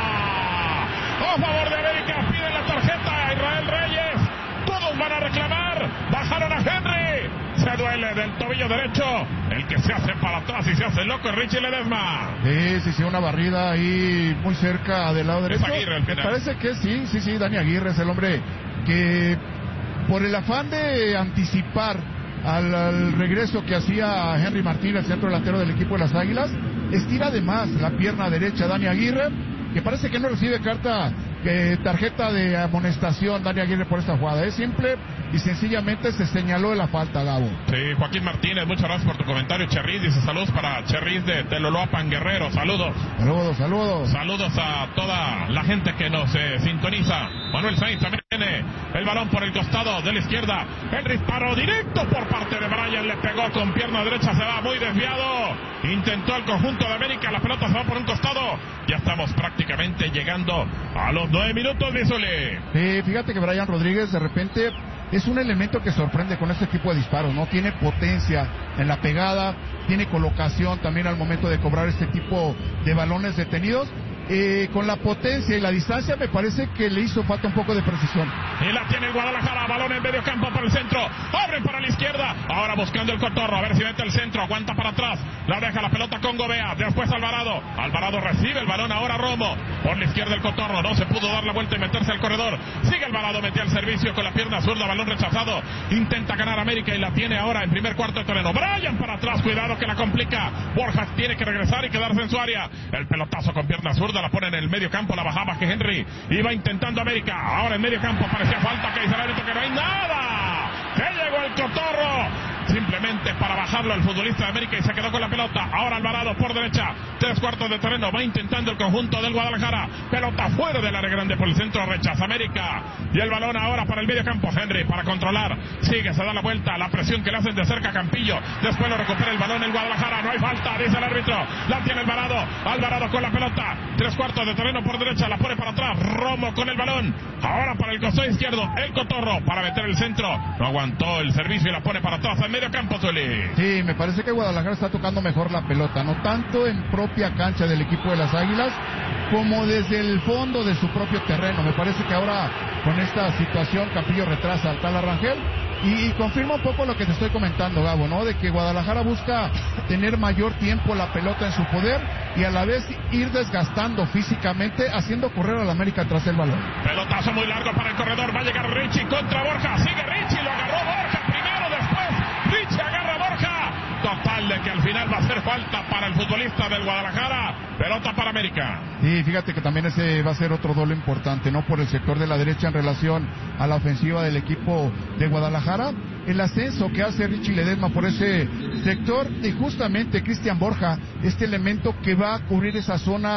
A favor de América, pide la tarjeta a Israel Reyes. Todos van a reclamar. Bajaron a Henry. Se duele del tobillo derecho. El que se hace para atrás y se hace loco es Richie Ledesma. Sí, sí, sí, una barrida ahí muy cerca del lado derecho. Es Aguirre al final. Me parece que sí, sí, sí, Dani Aguirre es el hombre que, por el afán de anticipar al, al regreso que hacía Henry Martínez, centro delantero del equipo de las Águilas, estira de más la pierna derecha Dani Aguirre, que parece que no recibe carta, que tarjeta de amonestación Dani Aguirre por esta jugada. Es simple y sencillamente se señaló de la falta, Gabo. Sí, Joaquín Martínez, muchas gracias por tu comentario. Cherriz dice saludos para Cherriz de Teloloapan, Guerrero. Saludos. Saludos, saludos. Saludos a toda la gente que nos eh, sintoniza. Manuel Sainz también tiene el balón por el costado de la izquierda. El disparo directo por parte de Brian, le pegó con pierna derecha, se va muy desviado. Intentó el conjunto de América, la pelota se va por un costado. Ya estamos prácticamente llegando a los nueve minutos de Zule. Sí, fíjate que Brian Rodríguez de repente es un elemento que sorprende con este tipo de disparos, ¿no? Tiene potencia en la pegada, tiene colocación también al momento de cobrar este tipo de balones detenidos. Eh, con la potencia y la distancia me parece que le hizo falta un poco de precisión. Y la tiene el Guadalajara, balón en medio campo por el centro, abre para la izquierda, ahora buscando el Cotorro, a ver si mete el centro, aguanta para atrás, la deja la pelota con Gobea, después Alvarado, Alvarado recibe el balón, ahora Romo, por la izquierda el Cotorro, no se pudo dar la vuelta y meterse al corredor, sigue Alvarado, metió el servicio con la pierna zurda, balón rechazado, intenta ganar América y la tiene ahora en primer cuarto de terreno, Brian para atrás, cuidado que la complica, Borjas tiene que regresar y quedarse en su área, el pelotazo con pierna zurda, la pone en el medio campo, la bajaba que Henry iba intentando América, ahora en medio campo parecía falta, que dice el árbitro que no hay nada, que llegó el Cotorro simplemente para bajarlo al futbolista de América y se quedó con la pelota, ahora Alvarado por derecha, tres cuartos de terreno, va intentando el conjunto del Guadalajara, pelota fuera del área grande por el centro, rechaza América, y el balón ahora para el medio campo, Henry para controlar, sigue, se da la vuelta, la presión que le hacen de cerca Campillo, después lo recupera el balón el Guadalajara, no hay falta, dice el árbitro, la tiene Alvarado, Alvarado con la pelota, tres cuartos de terreno por derecha, la pone para atrás, Romo con el balón, ahora para el costado izquierdo, el Cotorro para meter el centro, no aguantó el servicio y la pone para atrás al medio campo, Zuli. Sí, me parece que Guadalajara está tocando mejor la pelota, no tanto en propia cancha del equipo de las Águilas, como desde el fondo de su propio terreno. Me parece que ahora con esta situación Campillo retrasa al tal Arrangel. Y, y confirma un poco lo que te estoy comentando, Gabo, ¿no? De que Guadalajara busca tener mayor tiempo la pelota en su poder y a la vez ir desgastando físicamente, haciendo correr a la América tras el balón. Pelotazo muy largo para el corredor, va a llegar Richie contra Borja, sigue Richie, lo agarró Borja primero, después Richie agarra a Borja, total de que al final va a hacer falta para el futbolista del Guadalajara, pelota para América. Sí, fíjate que también ese va a ser otro duelo importante, ¿no? Por el sector de la derecha en relación a la ofensiva del equipo de Guadalajara, el ascenso que hace Richie Ledesma por ese sector y justamente Cristian Borja, este elemento que va a cubrir esa zona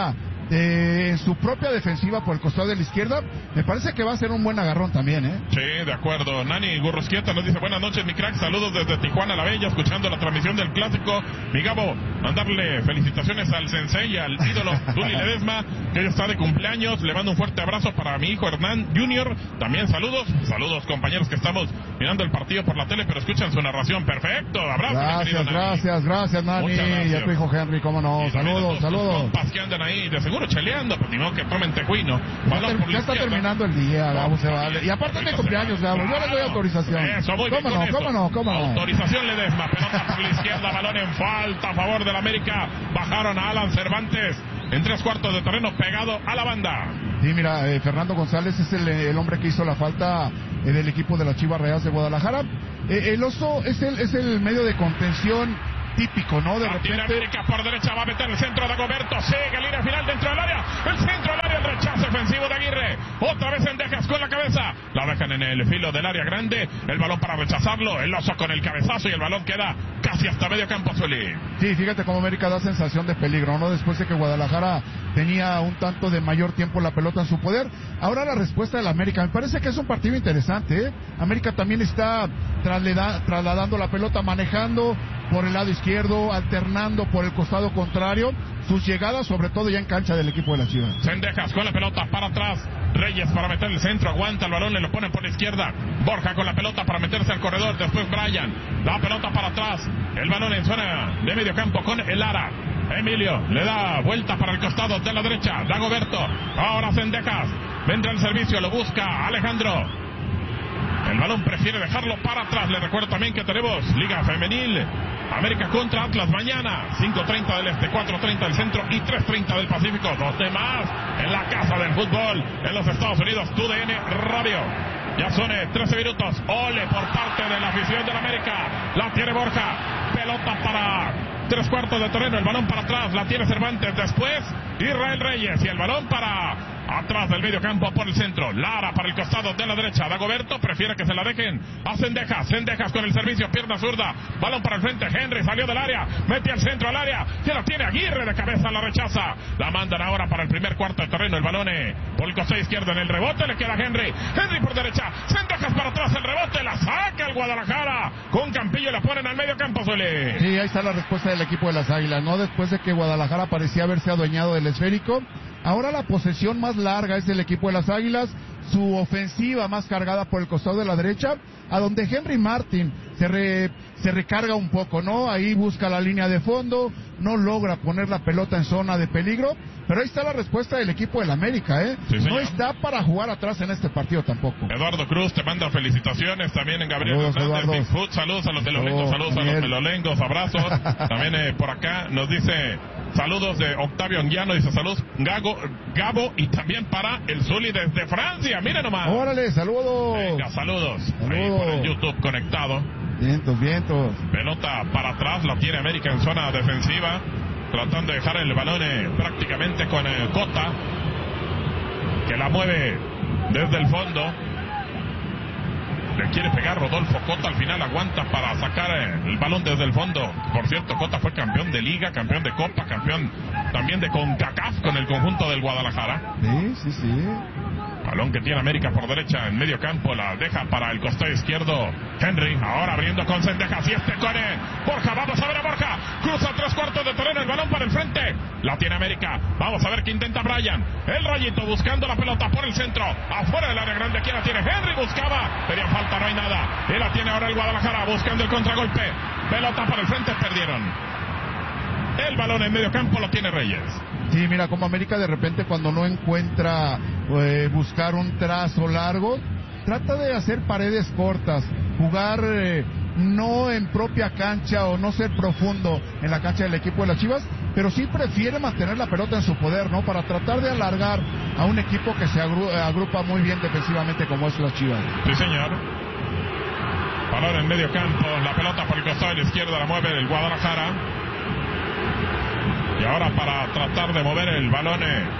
eh, en su propia defensiva por el costado de la izquierda, me parece que va a ser un buen agarrón también, ¿eh? Sí, de acuerdo. Nani Gurrusquieta nos dice, buenas noches, mi crack, saludos desde Tijuana la Bella, escuchando la transmisión del Clásico. Mi Gabo, mandarle felicitaciones al sensei y al ídolo Duli Ledesma, que hoy está de cumpleaños. Le mando un fuerte abrazo para mi hijo Hernán Junior. También saludos, saludos compañeros que estamos mirando el partido por la tele, pero escuchan su narración. Perfecto, abrazo. Gracias, gracias, gracias, Nani. Y a tu hijo Henry, cómo no. Saludos, saludos. Compas que andan ahí, de seguro cheleando, pues ni modo que tomen tejuino. Ya, ter, ya está terminando el día, Gabo, se vale. Y aparte de cumpleaños, Gabo, yo le doy autorización. Eso, muy ¿Cómo bien no, eso. cómo no, cómo no? Autorización Ledesma, pelota por la izquierda, balón en falta a favor del América. Bajaron a Alan Cervantes en tres cuartos de terreno pegado a la banda. Sí, mira, eh, Fernando González es el, el hombre que hizo la falta eh, del equipo de las Chivas Rayadas de Guadalajara. Eh, el Oso es el, es el medio de contención típico, ¿no? De la repente... tiene América por derecha, va a meter el centro de Dagoberto, sigue línea final dentro del área, el centro del área, el rechazo ofensivo de Aguirre, otra vez Sendejas con la cabeza, la dejan en el filo del área grande, el balón para rechazarlo, el Oso con el cabezazo y el balón queda casi hasta medio campo Zuli. Sí, fíjate cómo América da sensación de peligro, ¿no? Después de que Guadalajara tenía un tanto de mayor tiempo la pelota en su poder, ahora la respuesta del América, me parece que es un partido interesante, ¿eh? América también está trasladando la pelota, manejando por el lado izquierdo, alternando por el costado contrario, sus llegadas sobre todo ya en cancha del equipo de la Chivas. Sendejas con la pelota para atrás, Reyes para meter el centro, aguanta el balón, le lo ponen por la izquierda, Borja con la pelota para meterse al corredor, después Brian, la pelota para atrás, el balón en zona de medio campo con el Lara, Emilio le da vuelta para el costado de la derecha, Dagoberto, ahora Sendejas, vendrá el servicio, lo busca Alejandro. El balón prefiere dejarlo para atrás. Le recuerdo también que tenemos Liga Femenil. América contra Atlas mañana. cinco treinta del Este, cuatro treinta del Centro y tres treinta del Pacífico. Dos de más en la casa del fútbol en los Estados Unidos. T U D N Radio. Ya son eh, trece minutos. Ole por parte de la afición del América. La tiene Borja. Pelota para tres cuartos de terreno. El balón para atrás. La tiene Cervantes. Después Israel Reyes. Y el balón para... atrás del medio campo por el centro, Lara para el costado de la derecha, Dagoberto prefiere que se la dejen a Sendejas, Sendejas con el servicio, pierna zurda, balón para el frente, Henry salió del área, mete al centro al área, que la tiene Aguirre de cabeza, la rechaza, la mandan ahora para el primer cuarto de terreno, el balón por el costado izquierdo en el rebote, le queda Henry, Henry por derecha, Sendejas para atrás, el rebote, la saca el Guadalajara, con Campillo la ponen al medio campo, Zuli. Sí, ahí está la respuesta del equipo de las Águilas, ¿no? Después de que Guadalajara parecía haberse adueñado del esférico, ahora la posesión más larga es del equipo de las Águilas, su ofensiva más cargada por el costado de la derecha, a donde Henry Martin se, re, se recarga un poco, ¿no? Ahí busca la línea de fondo, no logra poner la pelota en zona de peligro, pero ahí está la respuesta del equipo del América, ¿eh? Sí, no está para jugar atrás en este partido tampoco. Eduardo Cruz te manda felicitaciones, también en Gabriel saludos, Hernández, Bigfoot, saludos a los telolengos, saludos Daniel. A los telolengos, abrazos, también eh, por acá nos dice... Saludos de Octavio Anguiano, dice saludos Gago, Gabo y también para el Zuli desde Francia, miren nomás. Órale, saludos. Venga, saludos. saludos. Ahí por el YouTube conectado. Vientos, vientos. Pelota para atrás, la tiene América en zona defensiva, tratando de dejar el balón eh, prácticamente con eh, Cota, que la mueve desde el fondo. Le quiere pegar Rodolfo Cota, al final aguanta para sacar el balón desde el fondo. Por cierto, Cota fue campeón de Liga, campeón de Copa, campeón también de CONCACAF con el conjunto del Guadalajara. Sí, sí, sí. Balón que tiene América por derecha en medio campo, la deja para el costado izquierdo Henry, ahora abriendo con Sendejas y este con Borja, vamos a ver a Borja, cruza tres cuartos de terreno, el balón para el frente, la tiene América, vamos a ver qué intenta Brian, el Rayito buscando la pelota por el centro, afuera del área grande, aquí la tiene Henry, buscaba, pedía falta, no hay nada, y la tiene ahora el Guadalajara buscando el contragolpe, pelota para el frente, perdieron. El balón en medio campo lo tiene Reyes. Sí, mira, como América de repente cuando no encuentra eh, buscar un trazo largo, trata de hacer paredes cortas, jugar eh, no en propia cancha o no ser profundo en la cancha del equipo de las Chivas, pero sí prefiere mantener la pelota en su poder, ¿no? Para tratar de alargar a un equipo que se agru agrupa muy bien defensivamente como es las Chivas. Sí, señor. Balón en medio campo, la pelota por el costado de la izquierda la mueve el Guadalajara. Y ahora para tratar de mover el balón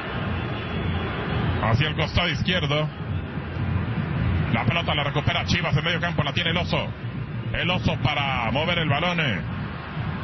hacia el costado izquierdo. La pelota la recupera Chivas en medio campo, la tiene el Oso. El Oso para mover el balón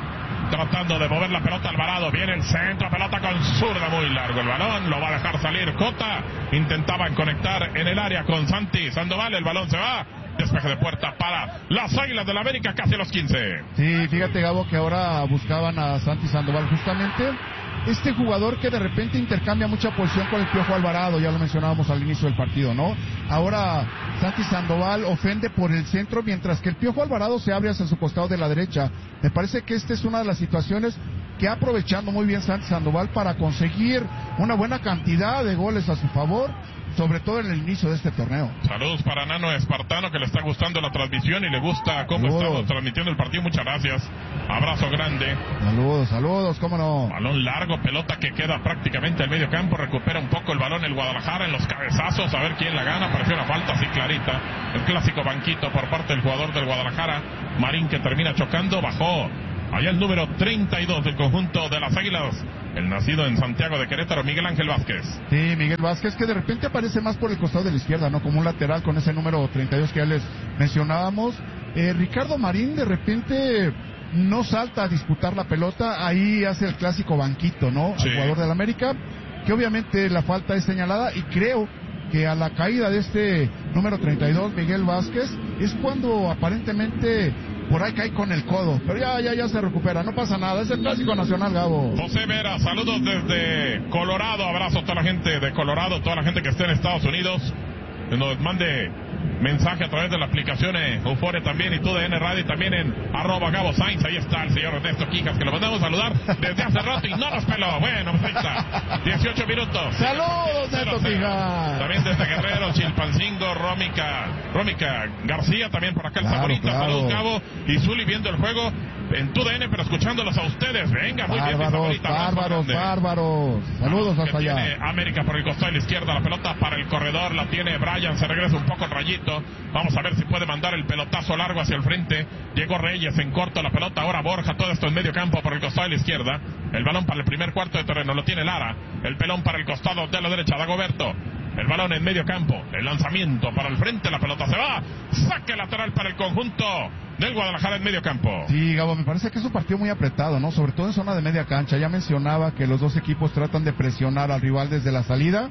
tratando de mover la pelota Alvarado, viene el centro, pelota con zurda, muy largo el balón, lo va a dejar salir Cota, intentaban conectar en el área con Santi Sandoval, el balón se va, despeje de puerta para las Águilas del América, casi a los quince. Sí, fíjate, Gabo, que ahora buscaban a Santi Sandoval justamente, este jugador que de repente intercambia mucha posición con el Piojo Alvarado, ya lo mencionábamos al inicio del partido, ¿no? Ahora Santi Sandoval ofende por el centro, mientras que el Piojo Alvarado se abre hacia su costado de la derecha. Me parece que esta es una de las situaciones que ha aprovechando muy bien Santi Sandoval para conseguir una buena cantidad de goles a su favor, sobre todo en el inicio de este torneo. Saludos para Nano Espartano, que le está gustando la transmisión y le gusta cómo saludos. Estamos transmitiendo el partido. Muchas gracias. Abrazo grande. Saludos, saludos, cómo no. Balón largo, pelota que queda prácticamente al medio campo. Recupera un poco el balón el Guadalajara en los cabezazos. A ver quién la gana. Pareció una falta así clarita. El clásico banquito por parte del jugador del Guadalajara. Marín, que termina chocando. Bajó allá el número treinta y dos del conjunto de las Águilas, el nacido en Santiago de Querétaro, Miguel Ángel Vázquez. Sí, Miguel Vázquez, que de repente aparece más por el costado de la izquierda, ¿no? Como un lateral con ese número treinta y dos que ya les mencionábamos. Eh, Ricardo Marín de repente no salta a disputar la pelota, ahí hace el clásico banquito, ¿no? Sí. Al jugador del América, que obviamente la falta es señalada, y creo que a la caída de este número treinta y dos, Miguel Vázquez, es cuando aparentemente por ahí cae con el codo, pero ya, ya, ya se recupera, no pasa nada, es el clásico nacional, Gabo. José Vera, saludos desde Colorado, abrazo a toda la gente de Colorado, toda la gente que esté en Estados Unidos, nos mande mensaje a través de la aplicación eh, Euforia también, y T U D N Radio, y también en arroba Gabo Sainz. Ahí está el señor Ernesto Quijas, que lo mandamos a saludar desde hace rato y no nos peló. Bueno, pues ahí está, dieciocho minutos. Saludos, Ernesto Quijas. También desde Guerrero, Chilpancingo, Rómica, Rómica García, también por acá el claro, Saborita. claro. Saludos, Gabo y Zuli, viendo el juego en T U D N, pero escuchándolos a ustedes. Venga, muy bárbaros, bien, mi favorita. Bárbaros, bárbaros. Saludos hasta allá. Tiene América por el costado de la izquierda, la pelota para el corredor, la tiene Brian, se regresa un poco rayito. Vamos a ver si puede mandar el pelotazo largo hacia el frente. Llegó Reyes en corto, la pelota ahora Borja, todo esto en medio campo por el costado de la izquierda. El balón para el primer cuarto de terreno lo tiene Lara. El pelón para el costado de la derecha, Dagoberto. El balón en medio campo, el lanzamiento para el frente, la pelota se va. Saque lateral para el conjunto del Guadalajara en medio campo. Sí, Gabo, me parece que es un partido muy apretado, ¿no? Sobre todo en zona de media cancha. Ya mencionaba que los dos equipos tratan de presionar al rival desde la salida.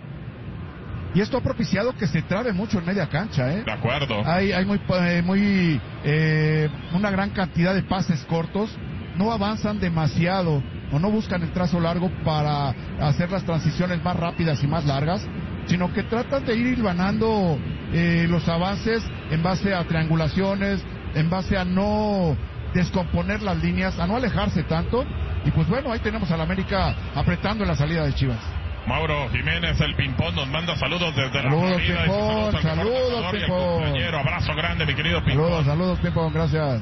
Y esto ha propiciado que se trabe mucho en media cancha, ¿eh? De acuerdo. Hay, hay muy, eh, muy eh, una gran cantidad de pases cortos. No avanzan demasiado o no buscan el trazo largo para hacer las transiciones más rápidas y más largas, sino que tratan de ir hilvanando eh, los avances en base a triangulaciones, en base a no descomponer las líneas, a no alejarse tanto. Y pues bueno, ahí tenemos al América apretando en la salida de Chivas. Mauro Jiménez, el Pimpón, nos manda saludos desde saludos, la Florida. Pimpón, saludos, saludos, Pimpón. Compañero, abrazo grande, mi querido Pimpón. Saludos, saludos, Pimpón, gracias.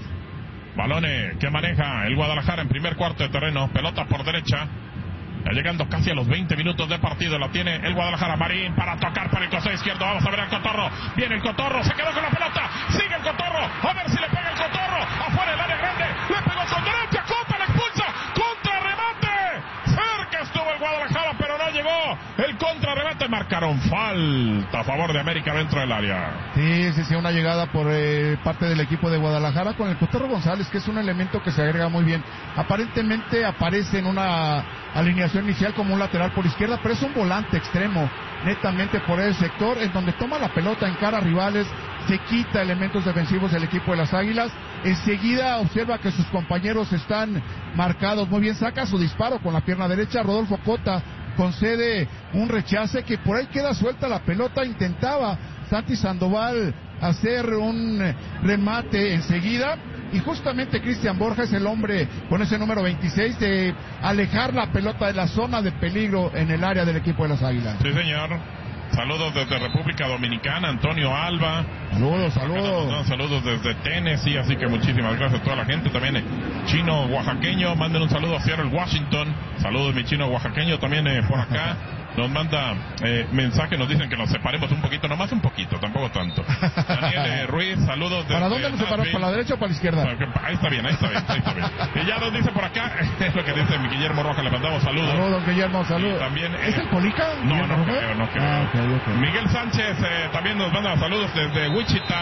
Balones que maneja el Guadalajara en primer cuarto de terreno, pelota por derecha. Ya llegando casi a los veinte minutos de partido, la tiene el Guadalajara. Marín para tocar por el costado izquierdo. Vamos a ver al Cotorro. Viene el Cotorro, se quedó con la pelota. Sigue el Cotorro. A ver si le pega el Cotorro. Afuera del área grande. Le pegó con derecha. Cota, la expulsa. Contrarremate. Cerca estuvo el Guadalajara, pero no llegó. El contrarremate. Marcaron falta a favor de América dentro del área. Sí, sí, sí, una llegada por eh, parte del equipo de Guadalajara con el Cotorro González, que es un elemento que se agrega muy bien. Aparentemente aparece en una alineación inicial como un lateral por izquierda, pero es un volante extremo, netamente por el sector, en donde toma la pelota en cara a rivales, se quita elementos defensivos del equipo de las Águilas, enseguida observa que sus compañeros están marcados muy bien, saca su disparo con la pierna derecha. Rodolfo Cota concede un rechace, que por ahí queda suelta la pelota. Intentaba Santi Sandoval hacer un remate enseguida, y justamente Cristian Borja es el hombre con ese número veintiséis de alejar la pelota de la zona de peligro en el área del equipo de las Águilas. Sí, señor. Saludos desde República Dominicana, Antonio Alba. Saludos, saludos. Nos saludos desde Tennessee, así que muchísimas gracias a toda la gente. También eh, chino oaxaqueño, manden un saludo a Seattle, Washington. Saludos, mi chino oaxaqueño, también eh, por acá. Nos manda eh, mensaje, nos dicen que nos separemos un poquito, nomás un poquito, tampoco tanto. Daniel eh, Ruiz, saludos desde... ¿Para dónde nos separamos? ¿Para la derecha o para la izquierda? Ahí está bien, ahí está bien, ahí está bien. Y ya nos dice por acá, es lo que dice mi Guillermo Roja, le mandamos saludos. Saludos, Guillermo, saludos. También, eh, ¿Es el Polica? No, no creo, no creo. Ah, okay, okay. Miguel Sánchez eh, también nos manda saludos desde Wichita.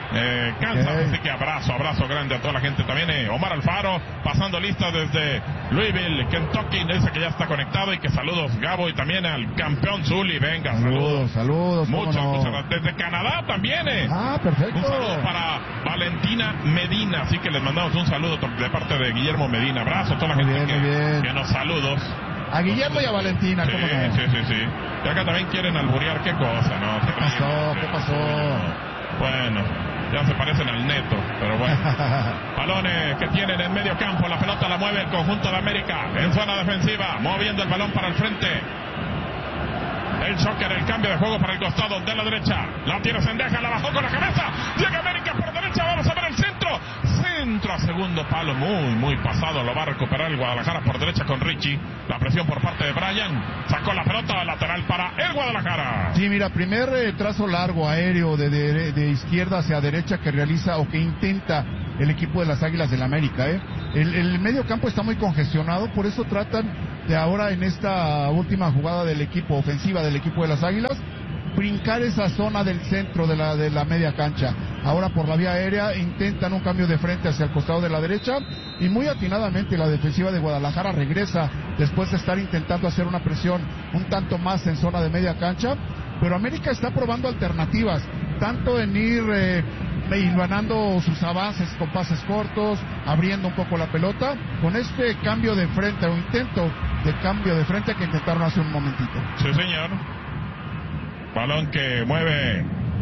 eh, Kansas. Okay. Así que abrazo, abrazo grande a toda la gente. También eh, Omar Alfaro, pasando lista desde Louisville, Kentucky, dice que ya está conectado y que saludos, Gabo, y también al campeón Zuli. Venga, saludos. Saludos, saludos. Muchas, no? muchas gracias. Desde Canadá también, eh. Ah, perfecto. Un saludo para Valentina Medina, así que les mandamos un saludo de parte de Guillermo Medina. Abrazo a toda la Muy gente bien, muy que, bien. que nos saludos. A Guillermo y a Valentina, Sí, ¿cómo no? sí, sí, sí. Y acá también quieren alburear, qué cosa, ¿no? ¿Qué pasó? ¿Qué pasó? Bueno, ya se parecen al Neto, pero bueno. Balones que tienen en medio campo, la pelota la mueve el conjunto de América en zona defensiva, moviendo el balón para el frente. El Shocker, el cambio de juego para el costado de la derecha. La tiene Sendeja, la bajó con la cabeza. Llega América por derecha, vamos a ver el centro. Centro a segundo palo, muy, muy pasado. Lo va a recuperar el Guadalajara por derecha con Richie. La presión por parte de Brian. Sacó la pelota lateral para el Guadalajara. Sí, mira, primer eh, trazo largo aéreo de, de, de izquierda hacia derecha que realiza o que intenta el equipo de las Águilas del América. ¿eh? El, el medio campo está muy congestionado, por eso tratan de ahora en esta última jugada del equipo ofensiva del equipo de las Águilas brincar esa zona del centro de la, de la media cancha. Ahora por la vía aérea intentan un cambio de frente hacia el costado de la derecha y muy atinadamente la defensiva de Guadalajara regresa después de estar intentando hacer una presión un tanto más en zona de media cancha, pero América está probando alternativas, tanto en ir eh, hilvanando sus avances con pases cortos, abriendo un poco la pelota, con este cambio de frente o intento de cambio de frente que intentaron hace un momentito. Sí, señor. Balón que mueve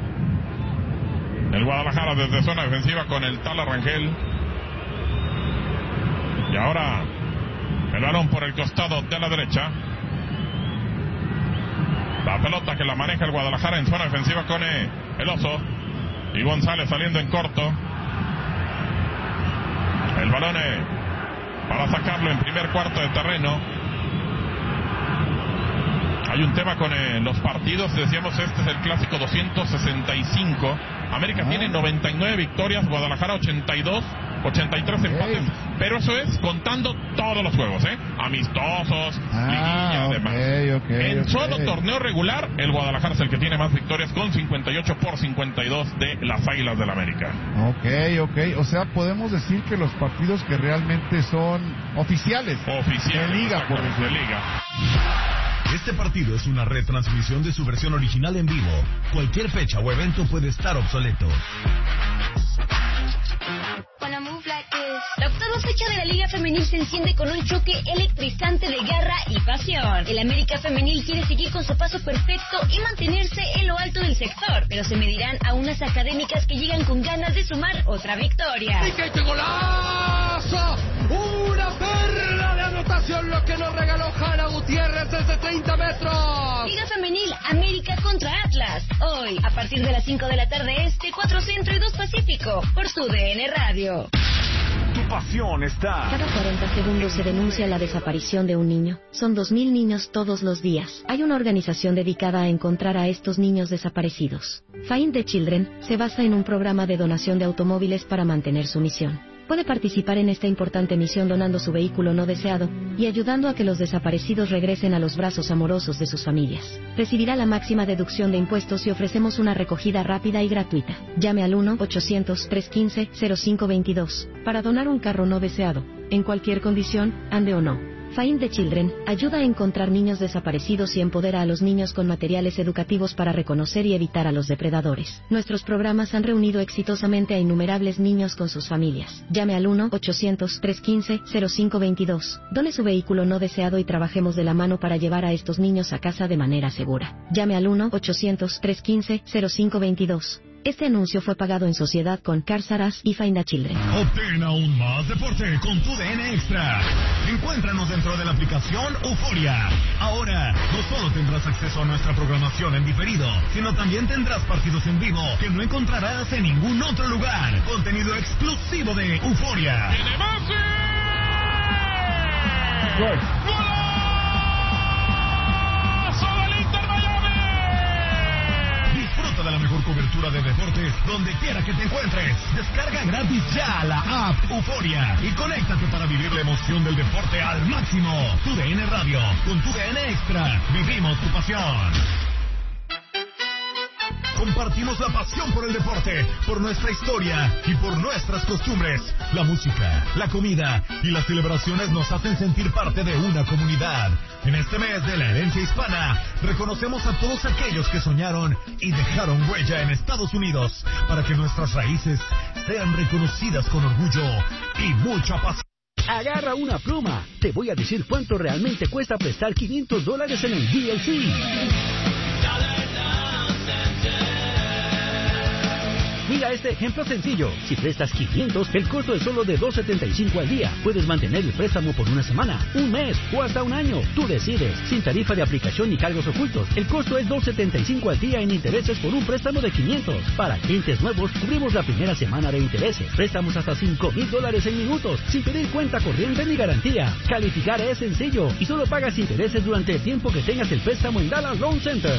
el Guadalajara desde zona defensiva con el Tala Rangel. Y ahora el balón por el costado de la derecha. La pelota que la maneja el Guadalajara en zona defensiva con eh, el Oso. Y González saliendo en corto. El balón eh, para sacarlo en primer cuarto de terreno. Hay un tema con eh, los partidos, decíamos este es el clásico doscientos sesenta y cinco. América ah. tiene noventa y nueve victorias, Guadalajara ochenta y dos, ochenta y tres okay. empates, pero eso es contando todos los juegos, ¿eh? Amistosos, ah, liguilla, okay, demás. Okay, en okay. solo torneo regular, el Guadalajara es el que tiene más victorias con cincuenta y ocho por cincuenta y dos de las Águilas del América. Ok, ok, o sea, podemos decir que los partidos que realmente son oficiales. Oficiales. De liga, por decir. De liga. Este partido es una retransmisión de su versión original en vivo. Cualquier fecha o evento puede estar obsoleto. La octava fecha de la Liga Femenil se enciende con un choque electrizante de garra y pasión. El América Femenil quiere seguir con su paso perfecto y mantenerse en lo alto del sector, pero se medirán a unas académicas que llegan con ganas de sumar otra victoria. ¡Y qué golazo! ¡Una perla de anotación lo que nos regaló Hanna Gutiérrez desde treinta metros! Liga Femenil, América contra Atlas. Hoy, a partir de las cinco de la tarde este, cuatro Centro y dos Pacífico, por su D N Radio. Tu pasión está. Cada cuarenta segundos se denuncia la desaparición de un niño. Son dos mil niños todos los días. Hay una organización dedicada a encontrar a estos niños desaparecidos. Find the Children se basa en un programa de donación de automóviles para mantener su misión. Puede participar en esta importante misión donando su vehículo no deseado y ayudando a que los desaparecidos regresen a los brazos amorosos de sus familias. Recibirá la máxima deducción de impuestos y ofrecemos una recogida rápida y gratuita. Llame al uno ochocientos, trescientos quince, cero cinco veintidós para donar un carro no deseado, en cualquier condición, ande o no. Find the Children ayuda a encontrar niños desaparecidos y empodera a los niños con materiales educativos para reconocer y evitar a los depredadores. Nuestros programas han reunido exitosamente a innumerables niños con sus familias. Llame al uno ochocientos, trescientos quince, cero cinco veintidós. Done su vehículo no deseado y trabajemos de la mano para llevar a estos niños a casa de manera segura. Llame al uno ochocientos, trescientos quince, cero cinco veintidós. Este anuncio fue pagado en sociedad con Carsaras y Find a Children. Obtén aún más deporte con tu D N Extra. Encuéntranos dentro de la aplicación Euforia. Ahora, no solo tendrás acceso a nuestra programación en diferido, sino también tendrás partidos en vivo que no encontrarás en ningún otro lugar. Contenido exclusivo de Euforia. ¡Tiene más! ¡Gol! Disfruta de la mejor cobertura de deportes donde quiera que te encuentres. Descarga gratis ya la app Euforia y conéctate para vivir la emoción del deporte al máximo. Tu D N Radio, con tu D N Extra, vivimos tu pasión. compartimos la pasión por el deporte, por nuestra historia y por nuestras costumbres. La música, la comida y las celebraciones nos hacen sentir parte de una comunidad. En este mes de la herencia hispana, reconocemos a todos aquellos que soñaron y dejaron huella en Estados Unidos para que nuestras raíces sean reconocidas con orgullo y mucha pasión. Agarra una pluma. Te voy a decir cuánto realmente cuesta prestar quinientos dólares en el D L C. Mira este ejemplo sencillo. Si prestas quinientos, el costo es solo de dos setenta y cinco al día. Puedes mantener el préstamo por una semana, un mes o hasta un año. Tú decides. Sin tarifa de aplicación ni cargos ocultos. El costo es dos setenta y cinco al día en intereses por un préstamo de quinientos. Para clientes nuevos, cubrimos la primera semana de intereses. Préstamos hasta cinco mil dólares en minutos, sin pedir cuenta corriente ni garantía. Calificar es sencillo y solo pagas intereses durante el tiempo que tengas el préstamo en Dallas Loan Center.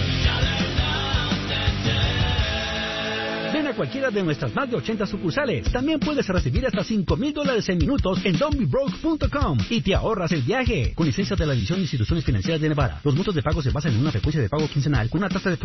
Ven a cualquiera de nuestras más de ochenta sucursales. También puedes recibir hasta cinco mil dólares en minutos en don't be broke punto com y te ahorras el viaje. Con licencia de la División de Instituciones Financieras de Nevada. Los montos de pago se basan en una frecuencia de pago quincenal con una tasa de